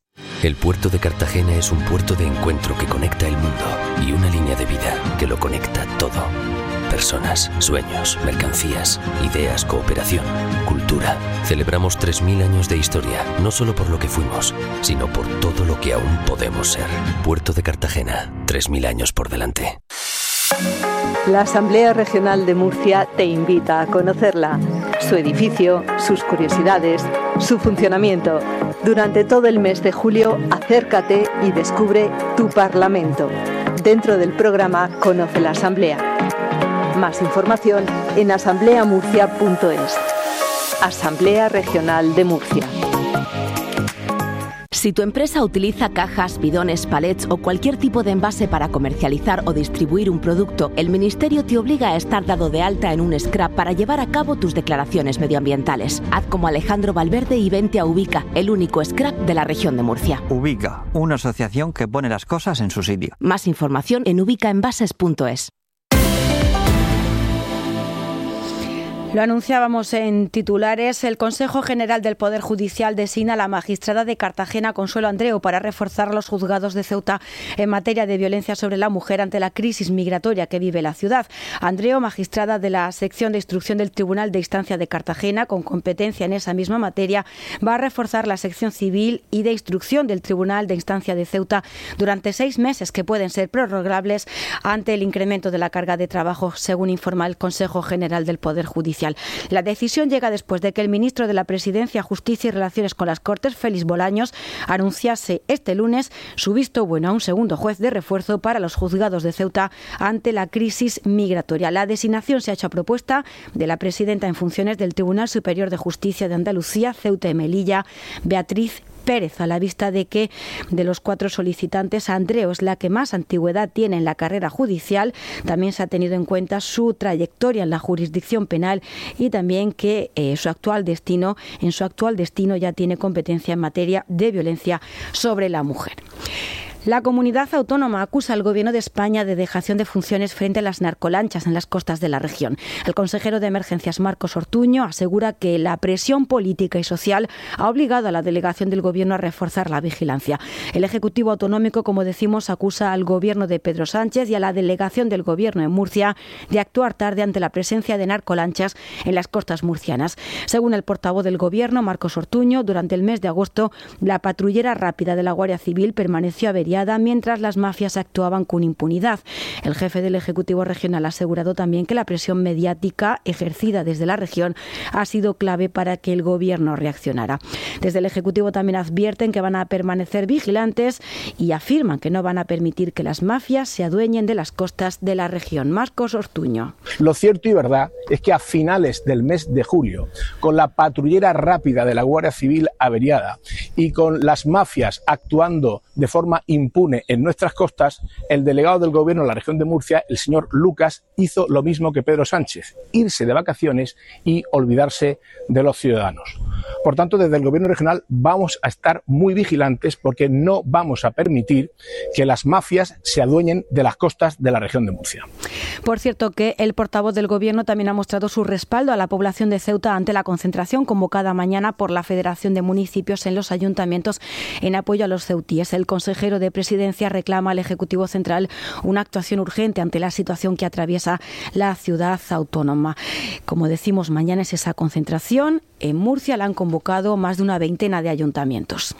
El puerto de Cartagena es un puerto de encuentro que conecta el mundo y una línea de vida que lo conecta todo. Personas, sueños, mercancías, ideas, cooperación, cultura. Celebramos tres mil años de historia, no solo por lo que fuimos, sino por todo lo que aún podemos ser. Puerto de Cartagena, tres mil años por delante.
La Asamblea Regional de Murcia te invita a conocerla, su edificio, sus curiosidades, su funcionamiento. Durante todo el mes de julio, acércate y descubre tu Parlamento. Dentro del programa Conoce la Asamblea. Más información en asamblea murcia punto es. Asamblea Regional de Murcia.
Si tu empresa utiliza cajas, bidones, palets o cualquier tipo de envase para comercializar o distribuir un producto, el Ministerio te obliga a estar dado de alta en un scrap para llevar a cabo tus declaraciones medioambientales. Haz como Alejandro Valverde y vente a Ubica, el único scrap de la región de Murcia.
Ubica, una asociación que pone las cosas en su sitio.
Más información en ubicaenvases punto es.
Lo anunciábamos en titulares. El Consejo General del Poder Judicial designa a la magistrada de Cartagena, Consuelo Andreu, para reforzar los juzgados de Ceuta en materia de violencia sobre la mujer ante la crisis migratoria que vive la ciudad. Andreu, magistrada de la sección de instrucción del Tribunal de Instancia de Cartagena, con competencia en esa misma materia, va a reforzar la sección civil y de instrucción del Tribunal de Instancia de Ceuta durante seis meses que pueden ser prorrogables ante el incremento de la carga de trabajo, según informa el Consejo General del Poder Judicial. La decisión llega después de que el ministro de la Presidencia, Justicia y Relaciones con las Cortes, Félix Bolaños, anunciase este lunes su visto bueno a un segundo juez de refuerzo para los juzgados de Ceuta ante la crisis migratoria. La designación se ha hecho a propuesta de la presidenta en funciones del Tribunal Superior de Justicia de Andalucía, Ceuta y Melilla, Beatriz Pérez, a la vista de que de los cuatro solicitantes, Andreu es la que más antigüedad tiene en la carrera judicial. También se ha tenido en cuenta su trayectoria en la jurisdicción penal y también que eh, su actual destino, en su actual destino ya tiene competencia en materia de violencia sobre la mujer. La comunidad autónoma acusa al Gobierno de España de dejación de funciones frente a las narcolanchas en las costas de la región. El consejero de Emergencias, Marcos Ortuño, asegura que la presión política y social ha obligado a la delegación del Gobierno a reforzar la vigilancia. El Ejecutivo Autonómico, como decimos, acusa al Gobierno de Pedro Sánchez y a la delegación del Gobierno en Murcia de actuar tarde ante la presencia de narcolanchas en las costas murcianas. Según el portavoz del Gobierno, Marcos Ortuño, durante el mes de agosto, la patrullera rápida de la Guardia Civil permaneció averiada mientras las mafias actuaban con impunidad. El jefe del Ejecutivo Regional ha asegurado también que la presión mediática ejercida desde la región ha sido clave para que el Gobierno reaccionara. Desde el Ejecutivo también advierten que van a permanecer vigilantes y afirman que no van a permitir que las mafias se adueñen de las costas de la región. Marcos Ortuño.
Lo cierto y verdad es que a finales del mes de julio, con la patrullera rápida de la Guardia Civil averiada y con las mafias actuando de forma impune en nuestras costas, el delegado del Gobierno en la región de Murcia, el señor Lucas, hizo lo mismo que Pedro Sánchez, irse de vacaciones y olvidarse de los ciudadanos. Por tanto, desde el Gobierno regional vamos a estar muy vigilantes porque no vamos a permitir que las mafias se adueñen de las costas de la región de Murcia.
Por cierto, que el portavoz del Gobierno también ha mostrado su respaldo a la población de Ceuta ante la concentración convocada mañana por la Federación de Municipios en los ayuntamientos en apoyo a los ceutíes. El consejero de Presidencia reclama al Ejecutivo Central una actuación urgente ante la situación que atraviesa la ciudad autónoma. Como decimos, mañana es esa concentración. En Murcia la han convocado más de una veintena de ayuntamientos.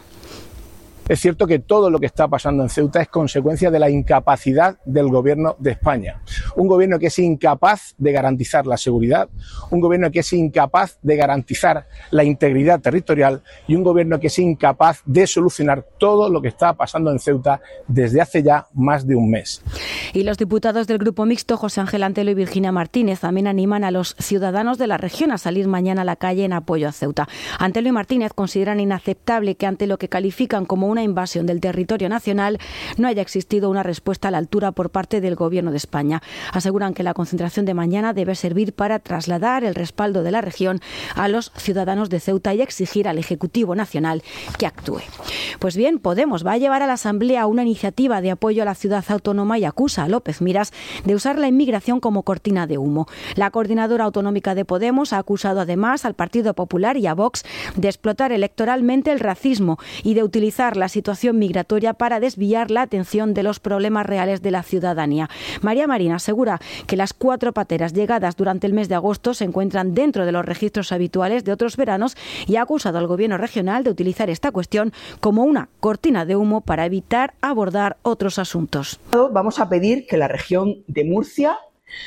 Es cierto que todo lo que está pasando en Ceuta es consecuencia de la incapacidad del Gobierno de España. Un Gobierno que es incapaz de garantizar la seguridad, un Gobierno que es incapaz de garantizar la integridad territorial y un Gobierno que es incapaz de solucionar todo lo que está pasando en Ceuta desde hace ya más de un mes.
Y los diputados del Grupo Mixto, José Ángel Antelo y Virginia Martínez, también animan a los ciudadanos de la región a salir mañana a la calle en apoyo a Ceuta. Antelo y Martínez consideran inaceptable que ante lo que califican como una invasión del territorio nacional no haya existido una respuesta a la altura por parte del Gobierno de España. Aseguran que la concentración de mañana debe servir para trasladar el respaldo de la región a los ciudadanos de Ceuta y exigir al Ejecutivo Nacional que actúe. Pues bien, Podemos va a llevar a la Asamblea una iniciativa de apoyo a la ciudad autónoma y acusa a López Miras de usar la inmigración como cortina de humo. La coordinadora autonómica de Podemos ha acusado además al Partido Popular y a Vox de explotar electoralmente el racismo y de utilizar la la situación migratoria para desviar la atención de los problemas reales de la ciudadanía. María Marín asegura que las cuatro pateras llegadas durante el mes de agosto se encuentran dentro de los registros habituales de otros veranos y ha acusado al Gobierno regional de utilizar esta cuestión como una cortina de humo para evitar abordar otros asuntos.
Vamos a pedir que la región de Murcia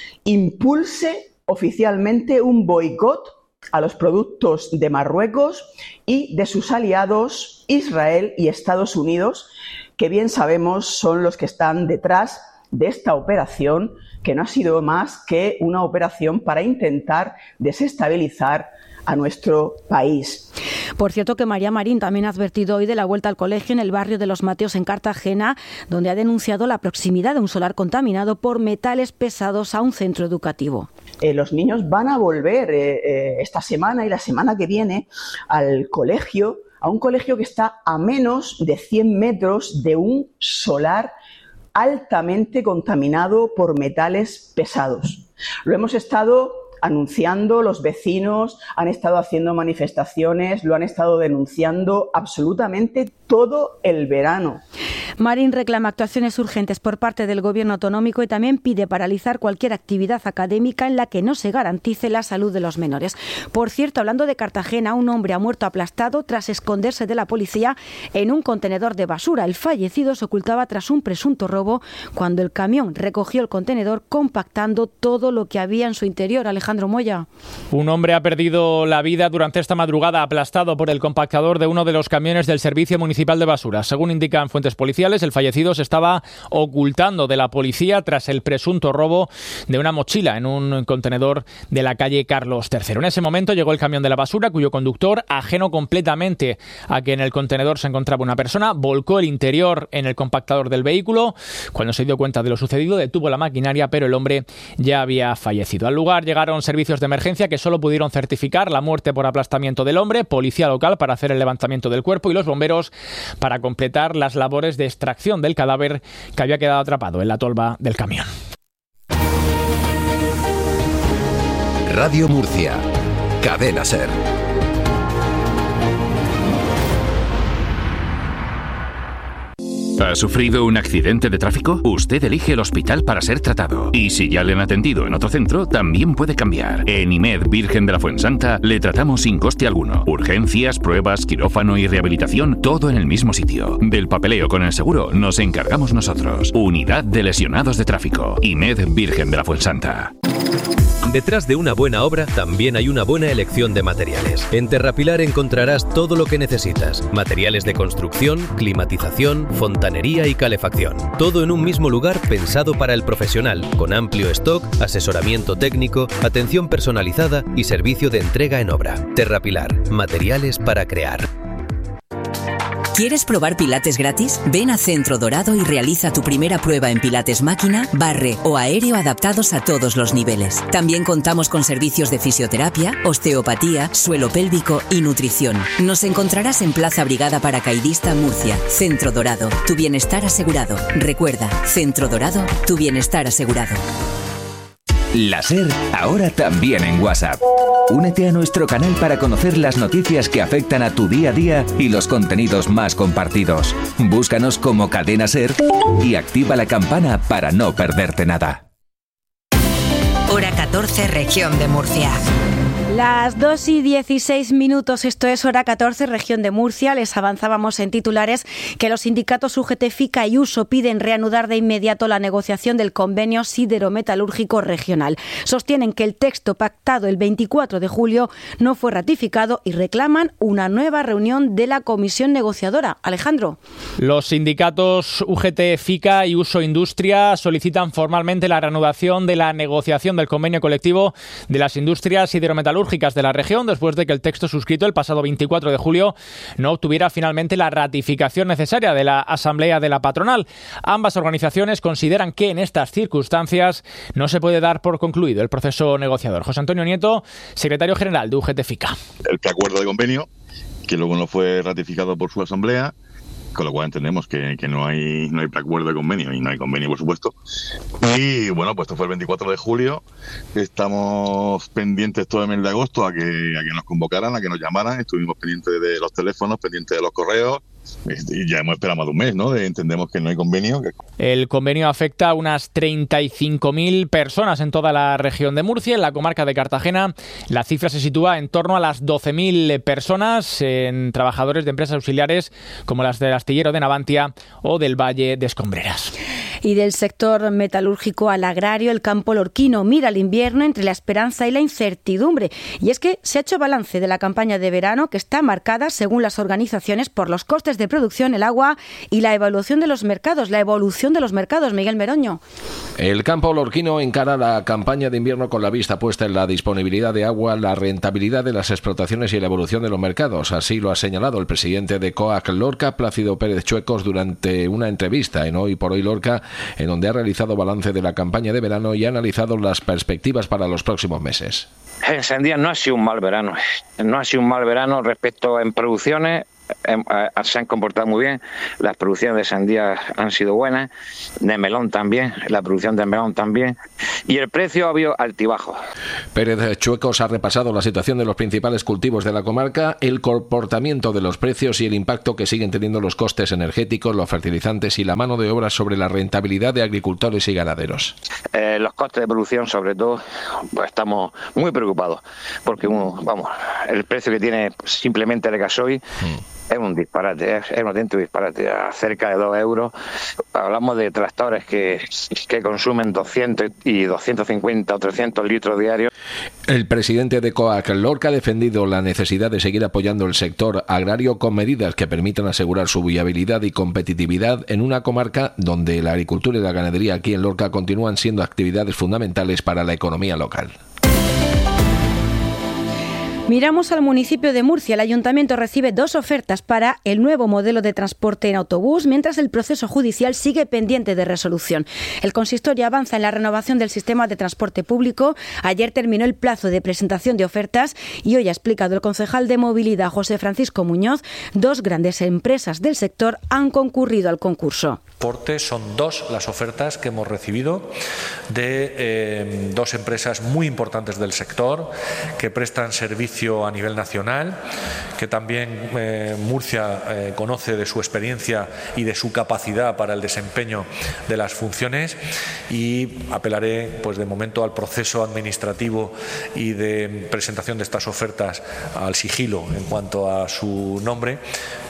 impulse oficialmente un boicot a los productos de Marruecos y de sus aliados Israel y Estados Unidos, que bien sabemos son los que están detrás de esta operación, que no ha sido más que una operación para intentar desestabilizar a nuestro país.
Por cierto, que María Marín también ha advertido hoy de la vuelta al colegio en el barrio de Los Mateos en Cartagena, donde ha denunciado la proximidad de un solar contaminado por metales pesados a un centro educativo.
Eh, los niños van a volver eh, eh, esta semana y la semana que viene al colegio, a un colegio que está a menos de cien metros de un solar altamente contaminado por metales pesados. Lo hemos estado anunciando, los vecinos han estado haciendo manifestaciones, lo han estado denunciando absolutamente todo el verano.
Marín reclama actuaciones urgentes por parte del Gobierno autonómico y también pide paralizar cualquier actividad académica en la que no se garantice la salud de los menores. Por cierto, hablando de Cartagena, un hombre ha muerto aplastado tras esconderse de la policía en un contenedor de basura. El fallecido se ocultaba tras un presunto robo cuando el camión recogió el contenedor compactando todo lo que había en su interior. Alejandro Moya.
Un hombre ha perdido la vida durante esta madrugada aplastado por el compactador de uno de los camiones del Servicio Municipal de Basura. Según indican fuentes policiales, el fallecido se estaba ocultando de la policía tras el presunto robo de una mochila en un contenedor de la calle Carlos tercero. En ese momento llegó el camión de la basura, cuyo conductor, ajeno completamente a que en el contenedor se encontraba una persona, volcó el interior en el compactador del vehículo. Cuando se dio cuenta de lo sucedido, detuvo la maquinaria, pero el hombre ya había fallecido. Al lugar llegaron servicios de emergencia que solo pudieron certificar la muerte por aplastamiento del hombre, policía local para hacer el levantamiento del cuerpo y los bomberos para completar las labores de extracción del cadáver que había quedado atrapado en la tolva del camión.
Radio Murcia, Cadena SER.
¿Ha sufrido un accidente de tráfico? Usted elige el hospital para ser tratado. Y si ya le han atendido en otro centro, también puede cambiar. En I M E D Virgen de la Fuensanta le tratamos sin coste alguno. Urgencias, pruebas, quirófano y rehabilitación, todo en el mismo sitio. Del papeleo con el seguro nos encargamos nosotros. Unidad de Lesionados de Tráfico. I M E D Virgen de la Fuensanta.
Detrás de una buena obra también hay una buena elección de materiales. En Terrapilar encontrarás todo lo que necesitas. Materiales de construcción, climatización, fontanería y calefacción. Todo en un mismo lugar pensado para el profesional, con amplio stock, asesoramiento técnico, atención personalizada y servicio de entrega en obra. Terrapilar, materiales para crear.
¿Quieres probar pilates gratis? Ven a Centro Dorado y realiza tu primera prueba en pilates máquina, barre o aéreo adaptados a todos los niveles. También contamos con servicios de fisioterapia, osteopatía, suelo pélvico y nutrición. Nos encontrarás en Plaza Brigada Paracaidista, Murcia. Centro Dorado, tu bienestar asegurado. Recuerda, Centro Dorado, tu bienestar asegurado.
La SER, ahora también en WhatsApp. Únete a nuestro canal para conocer las noticias que afectan a tu día a día y los contenidos más compartidos. Búscanos como Cadena SER y activa la campana para no perderte nada.
Hora catorce, región de Murcia.
Las dos y dieciséis minutos, esto es Hora catorce, región de Murcia. Les avanzábamos en titulares que los sindicatos U G T, FICA y Uso piden reanudar de inmediato la negociación del convenio siderometalúrgico regional. Sostienen que el texto pactado el veinticuatro de julio no fue ratificado y reclaman una nueva reunión de la comisión negociadora. Alejandro.
Los sindicatos U G T, FICA y Uso Industria solicitan formalmente la reanudación de la negociación del convenio colectivo de las industrias siderometalúrgicas de la región después de que el texto suscrito el pasado veinticuatro de julio no obtuviera finalmente la ratificación necesaria de la Asamblea de la Patronal. Ambas organizaciones consideran que en estas circunstancias no se puede dar por concluido el proceso negociador. José Antonio Nieto, secretario general de U G T, FICA.
El preacuerdo de convenio, que luego no fue ratificado por su Asamblea, con lo cual entendemos que, que no hay no hay preacuerdo de convenio y no hay convenio, por supuesto. Y bueno, pues esto fue el veinticuatro de julio. Estamos pendientes todo el mes de agosto a que, a que nos convocaran, a que nos llamaran. Estuvimos pendientes de los teléfonos, pendientes de los correos. ya hemos esperado más de un mes, ¿no? Entendemos que no hay convenio. Que...
El convenio afecta a unas treinta y cinco mil personas en toda la región de Murcia. En la comarca de Cartagena, la cifra se sitúa en torno a las doce mil personas en trabajadores de empresas auxiliares como las del astillero de Navantia o del Valle de Escombreras.
Y del sector metalúrgico al agrario, el campo lorquino mira el invierno entre la esperanza y la incertidumbre. Y es que se ha hecho balance de la campaña de verano, que está marcada, según las organizaciones, por los costes de producción, el agua y la evaluación de los mercados. La evolución de los mercados, Miguel Meroño.
El campo lorquino encara la campaña de invierno con la vista puesta en la disponibilidad de agua, la rentabilidad de las explotaciones y la evolución de los mercados. Así lo ha señalado el presidente de COAC Lorca, Plácido Pérez Chuecos, durante una entrevista en Hoy por Hoy Lorca, en donde ha realizado balance de la campaña de verano y ha analizado las perspectivas para los próximos meses.
En Sandía no ha sido un mal verano, no ha sido un mal verano respecto en producciones. Se han comportado muy bien, las producciones de sandía han sido buenas, de melón también, la producción de melón también, y el precio ha habido altibajos.
Pérez Chuecos ha repasado la situación de los principales cultivos de la comarca, el comportamiento de los precios y el impacto que siguen teniendo los costes energéticos, los fertilizantes y la mano de obra sobre la rentabilidad de agricultores y ganaderos.
Eh, los costes de producción, sobre todo, pues estamos muy preocupados, porque uno, vamos, el precio que tiene simplemente el gasoil mm. Es un disparate, es un auténtico disparate, a cerca de dos euros. Hablamos de tractores que, que consumen doscientos y doscientos cincuenta o trescientos litros diarios.
El presidente de COAC Lorca ha defendido la necesidad de seguir apoyando el sector agrario con medidas que permitan asegurar su viabilidad y competitividad en una comarca donde la agricultura y la ganadería aquí en Lorca continúan siendo actividades fundamentales para la economía local.
Miramos al municipio de Murcia. El ayuntamiento recibe dos ofertas para el nuevo modelo de transporte en autobús, mientras el proceso judicial sigue pendiente de resolución. El consistorio avanza en la renovación del sistema de transporte público. Ayer terminó el plazo de presentación de ofertas y hoy ha explicado el concejal de movilidad, José Francisco Muñoz, dos grandes empresas del sector han concurrido al concurso.
Son dos las ofertas que hemos recibido de eh, dos empresas muy importantes del sector que prestan servicio a nivel nacional, que también eh, Murcia eh, conoce de su experiencia y de su capacidad para el desempeño de las funciones, y apelaré pues de momento al proceso administrativo y de presentación de estas ofertas al sigilo en cuanto a su nombre,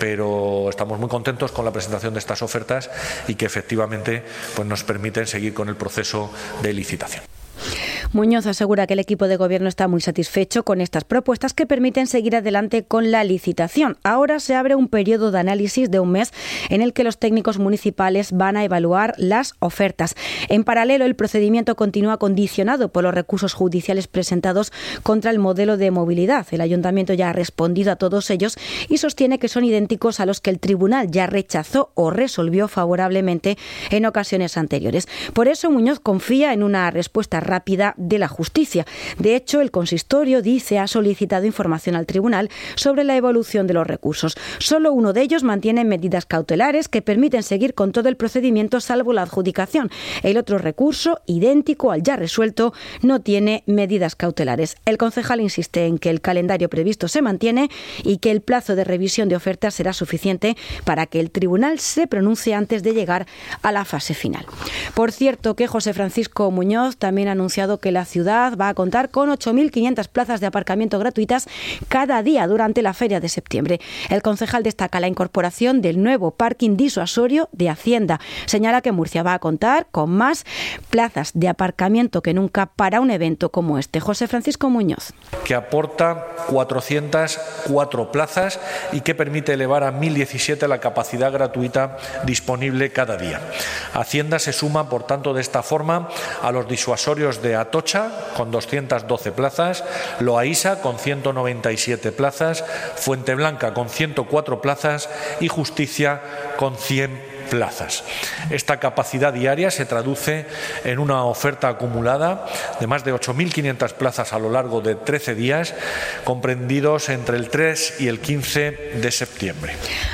pero estamos muy contentos con la presentación de estas ofertas y que efectivamente pues nos permiten seguir con el proceso de licitación.
Muñoz asegura que el equipo de gobierno está muy satisfecho con estas propuestas que permiten seguir adelante con la licitación. Ahora se abre un periodo de análisis de un mes en el que los técnicos municipales van a evaluar las ofertas. En paralelo, el procedimiento continúa condicionado por los recursos judiciales presentados contra el modelo de movilidad. El ayuntamiento ya ha respondido a todos ellos y sostiene que son idénticos a los que el tribunal ya rechazó o resolvió favorablemente en ocasiones anteriores. Por eso, Muñoz confía en una respuesta rápida de la justicia. De hecho, el consistorio, dice, ha solicitado información al tribunal sobre la evolución de los recursos. Solo uno de ellos mantiene medidas cautelares que permiten seguir con todo el procedimiento salvo la adjudicación. El otro recurso, idéntico al ya resuelto, no tiene medidas cautelares. El concejal insiste en que el calendario previsto se mantiene y que el plazo de revisión de ofertas será suficiente para que el tribunal se pronuncie antes de llegar a la fase final. Por cierto, que José Francisco Muñoz también ha anunciado que la ciudad va a contar con ocho mil quinientas plazas de aparcamiento gratuitas cada día durante la feria de septiembre. El concejal destaca la incorporación del nuevo parking disuasorio de Hacienda. Señala que Murcia va a contar con más plazas de aparcamiento que nunca para un evento como este. José Francisco Muñoz.
Que aporta cuatrocientas cuatro plazas y que permite elevar a mil diecisiete la capacidad gratuita disponible cada día. Hacienda se suma, por tanto, de esta forma a los disuasorios de Atocha, con doscientas doce plazas, Loaísa, con ciento noventa y siete plazas, Fuenteblanca, con ciento cuatro plazas y Justicia, con cien plazas. Esta capacidad diaria se traduce en una oferta acumulada de más de ocho mil quinientas plazas a lo largo de trece días, comprendidos entre el tres y el quince de septiembre.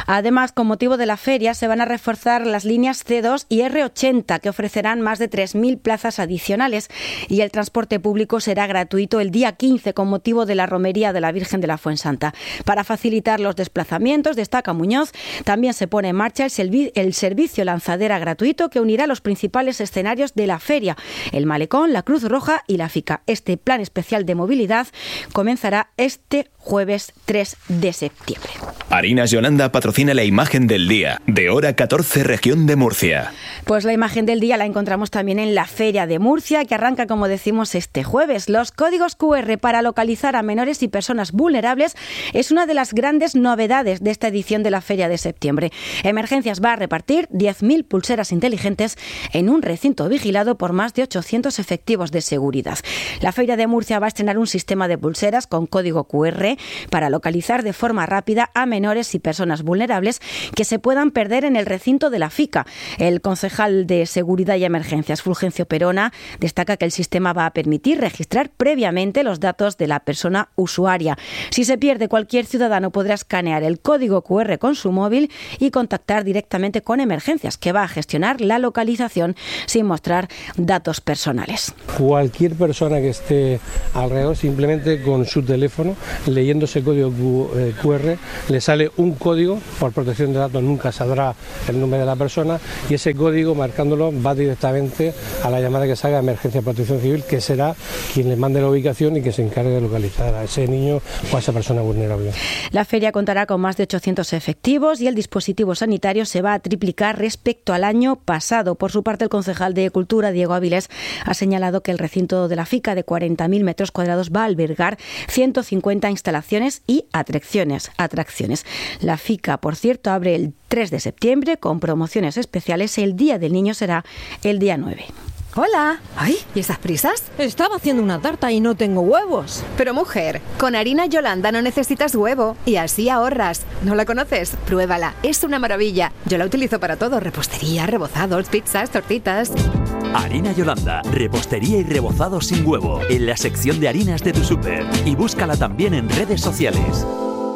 Además, con motivo de la feria, se van a reforzar las líneas ce dos y erre ochenta, que ofrecerán más de tres mil plazas adicionales, y el transporte público será gratuito el día quince con motivo de la romería de la Virgen de la Fuensanta. Para facilitar los desplazamientos, destaca Muñoz, también se pone en marcha el, servi- el servicio lanzadera gratuito que unirá los principales escenarios de la feria, el Malecón, la Cruz Roja y la FICA. Este plan especial de movilidad comenzará este jueves tres de septiembre.
Harinas Yolanda patrocina la imagen del día, de hora catorce, región de Murcia.
Pues la imagen del día la encontramos también en la Feria de Murcia, que arranca, como decimos, este jueves. Los códigos cu erre para localizar a menores y personas vulnerables es una de las grandes novedades de esta edición de la Feria de septiembre. Emergencias va a repartir diez mil pulseras inteligentes en un recinto vigilado por más de ochocientos efectivos de seguridad. La Feria de Murcia va a estrenar un sistema de pulseras con código cu erre para localizar de forma rápida a menores y personas vulnerables que se puedan perder en el recinto de la FICA. El concejal de Seguridad y Emergencias, Fulgencio Perona, destaca que el sistema va a permitir registrar previamente los datos de la persona usuaria. Si se pierde, cualquier ciudadano podrá escanear el código cu erre con su móvil y contactar directamente con Emergencias, que va a gestionar la localización sin mostrar datos personales.
Cualquier persona que esté alrededor, simplemente con su teléfono, leyendo ese código cu erre, le sale un código. Por protección de datos nunca saldrá el nombre de la persona, y ese código, marcándolo, va directamente a la llamada que salga de Emergencia de Protección Civil, que será quien le mande la ubicación y que se encargue de localizar a ese niño o a esa persona vulnerable.
La feria contará con más de ochocientos efectivos y el dispositivo sanitario se va a triplicar respecto al año pasado. Por su parte, el concejal de Cultura, Diego Áviles, ha señalado que el recinto de la FICA de cuarenta mil metros cuadrados va a albergar ciento cincuenta instalaciones y atracciones. atracciones. La FICA, por cierto, abre el tres de septiembre con promociones especiales. El Día del Niño será el día nueve.
Hola. Ay, ¿y esas prisas? Estaba haciendo una tarta y no tengo huevos.
Pero mujer, con harina Yolanda no necesitas huevo y así ahorras. ¿No la conoces? Pruébala, es una maravilla. Yo la utilizo para todo, repostería, rebozados, pizzas, tortitas.
Harina Yolanda, repostería y rebozado sin huevo, en la sección de harinas de tu súper. Y búscala también en redes sociales.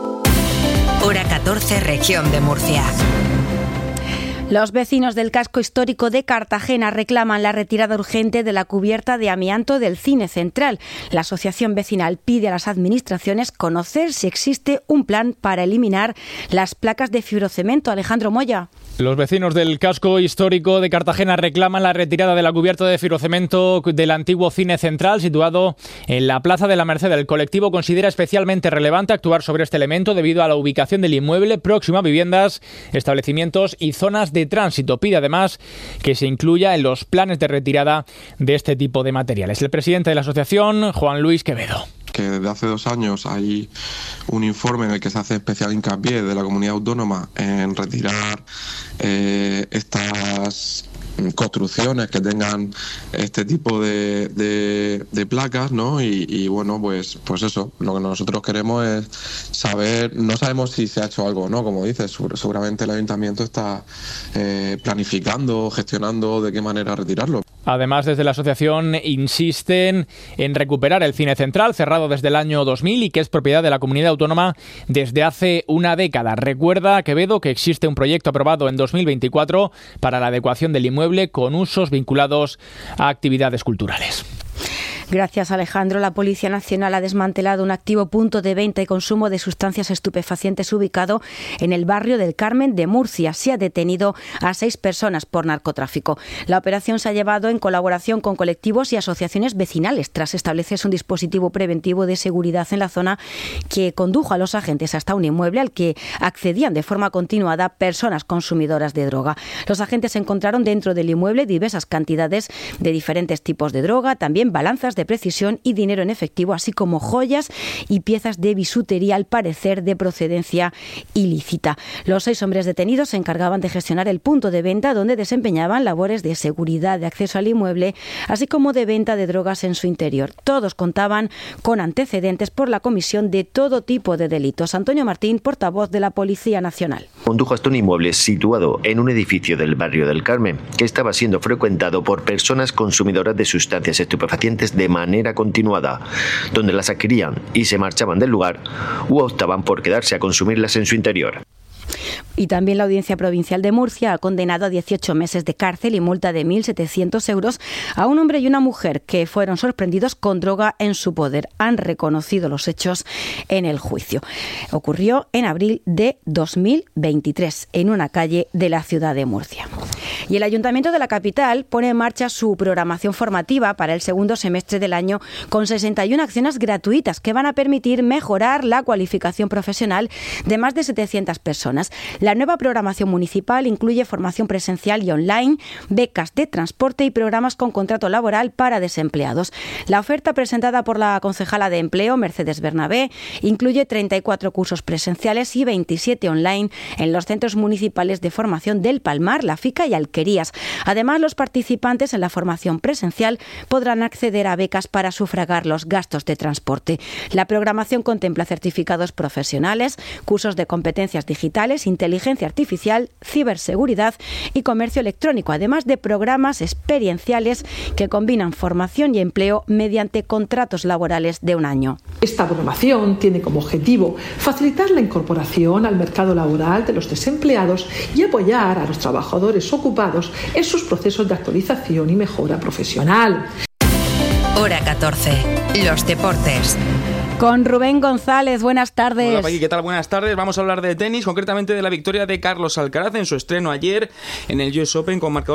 Hora catorce, región de Murcia.
Los vecinos del casco histórico de Cartagena reclaman la retirada urgente de la cubierta de amianto del Cine Central. La asociación vecinal pide a las administraciones conocer si existe un plan para eliminar las placas de fibrocemento. Alejandro Moya.
Los vecinos del casco histórico de Cartagena reclaman la retirada de la cubierta de fibrocemento del antiguo Cine Central, situado en la Plaza de la Merced. El colectivo considera especialmente relevante actuar sobre este elemento debido a la ubicación del inmueble próximo a viviendas, establecimientos y zonas de tránsito. Pide además que se incluya en los planes de retirada de este tipo de materiales. El presidente de la asociación, Juan Luis Quevedo.
Que desde hace dos años hay un informe en el que se hace especial hincapié de la comunidad autónoma en retirar eh, estas construcciones que tengan este tipo de, de, de placas, ¿no? Y, y bueno, pues pues eso, lo que nosotros queremos es saber, no sabemos si se ha hecho algo o no, como dices, seguramente el ayuntamiento está eh, planificando, gestionando de qué manera retirarlo.
Además, desde la asociación insisten en recuperar el Cine Central, cerrado desde el año dos mil y que es propiedad de la comunidad autónoma desde hace una década. Recuerda, Quevedo, que existe un proyecto aprobado en dos mil veinticuatro para la adecuación del inmueble con usos vinculados a actividades culturales.
Gracias, Alejandro. La Policía Nacional ha desmantelado un activo punto de venta y consumo de sustancias estupefacientes ubicado en el barrio del Carmen de Murcia. Se ha detenido a seis personas por narcotráfico. La operación se ha llevado en colaboración con colectivos y asociaciones vecinales, tras establecerse un dispositivo preventivo de seguridad en la zona que condujo a los agentes hasta un inmueble al que accedían de forma continuada personas consumidoras de droga. Los agentes encontraron dentro del inmueble diversas cantidades de diferentes tipos de droga, también balanzas de precisión y dinero en efectivo, así como joyas y piezas de bisutería, al parecer de procedencia ilícita. Los seis hombres detenidos se encargaban de gestionar el punto de venta, donde desempeñaban labores de seguridad, de acceso al inmueble, así como de venta de drogas en su interior. Todos contaban con antecedentes por la comisión de todo tipo de delitos. Antonio Martín, portavoz de la Policía Nacional.
Condujo hasta un inmueble situado en un edificio del barrio del Carmen, que estaba siendo frecuentado por personas consumidoras de sustancias estupefacientes de manera continuada, donde las adquirían y se marchaban del lugar u optaban por quedarse a consumirlas en su interior.
Y también la Audiencia Provincial de Murcia ha condenado a dieciocho meses de cárcel y multa de mil setecientos euros a un hombre y una mujer que fueron sorprendidos con droga en su poder. Han reconocido los hechos en el juicio. Ocurrió en abril de dos mil veintitrés en una calle de la ciudad de Murcia. Y el Ayuntamiento de la capital pone en marcha su programación formativa para el segundo semestre del año con sesenta y una acciones gratuitas que van a permitir mejorar la cualificación profesional de más de setecientas personas. La nueva programación municipal incluye formación presencial y online, becas de transporte y programas con contrato laboral para desempleados. La oferta presentada por la concejala de Empleo, Mercedes Bernabé, incluye treinta y cuatro cursos presenciales y veintisiete online en los centros municipales de formación del Palmar, La Fica y Alquerías. Además, los participantes en la formación presencial podrán acceder a becas para sufragar los gastos de transporte. La programación contempla certificados profesionales, cursos de competencias digitales, inteligencia artificial, ciberseguridad y comercio electrónico, además de programas experienciales que combinan formación y empleo mediante contratos laborales de un año.
Esta programación tiene como objetivo facilitar la incorporación al mercado laboral de los desempleados y apoyar a los trabajadores ocupados en sus procesos de actualización y mejora profesional.
Hora catorce. Los deportes.
Con Rubén González, buenas tardes.
Hola Paqui, ¿qué tal? Buenas tardes. Vamos a hablar de tenis, concretamente de la victoria de Carlos Alcaraz en su estreno ayer en el U S Open con marcador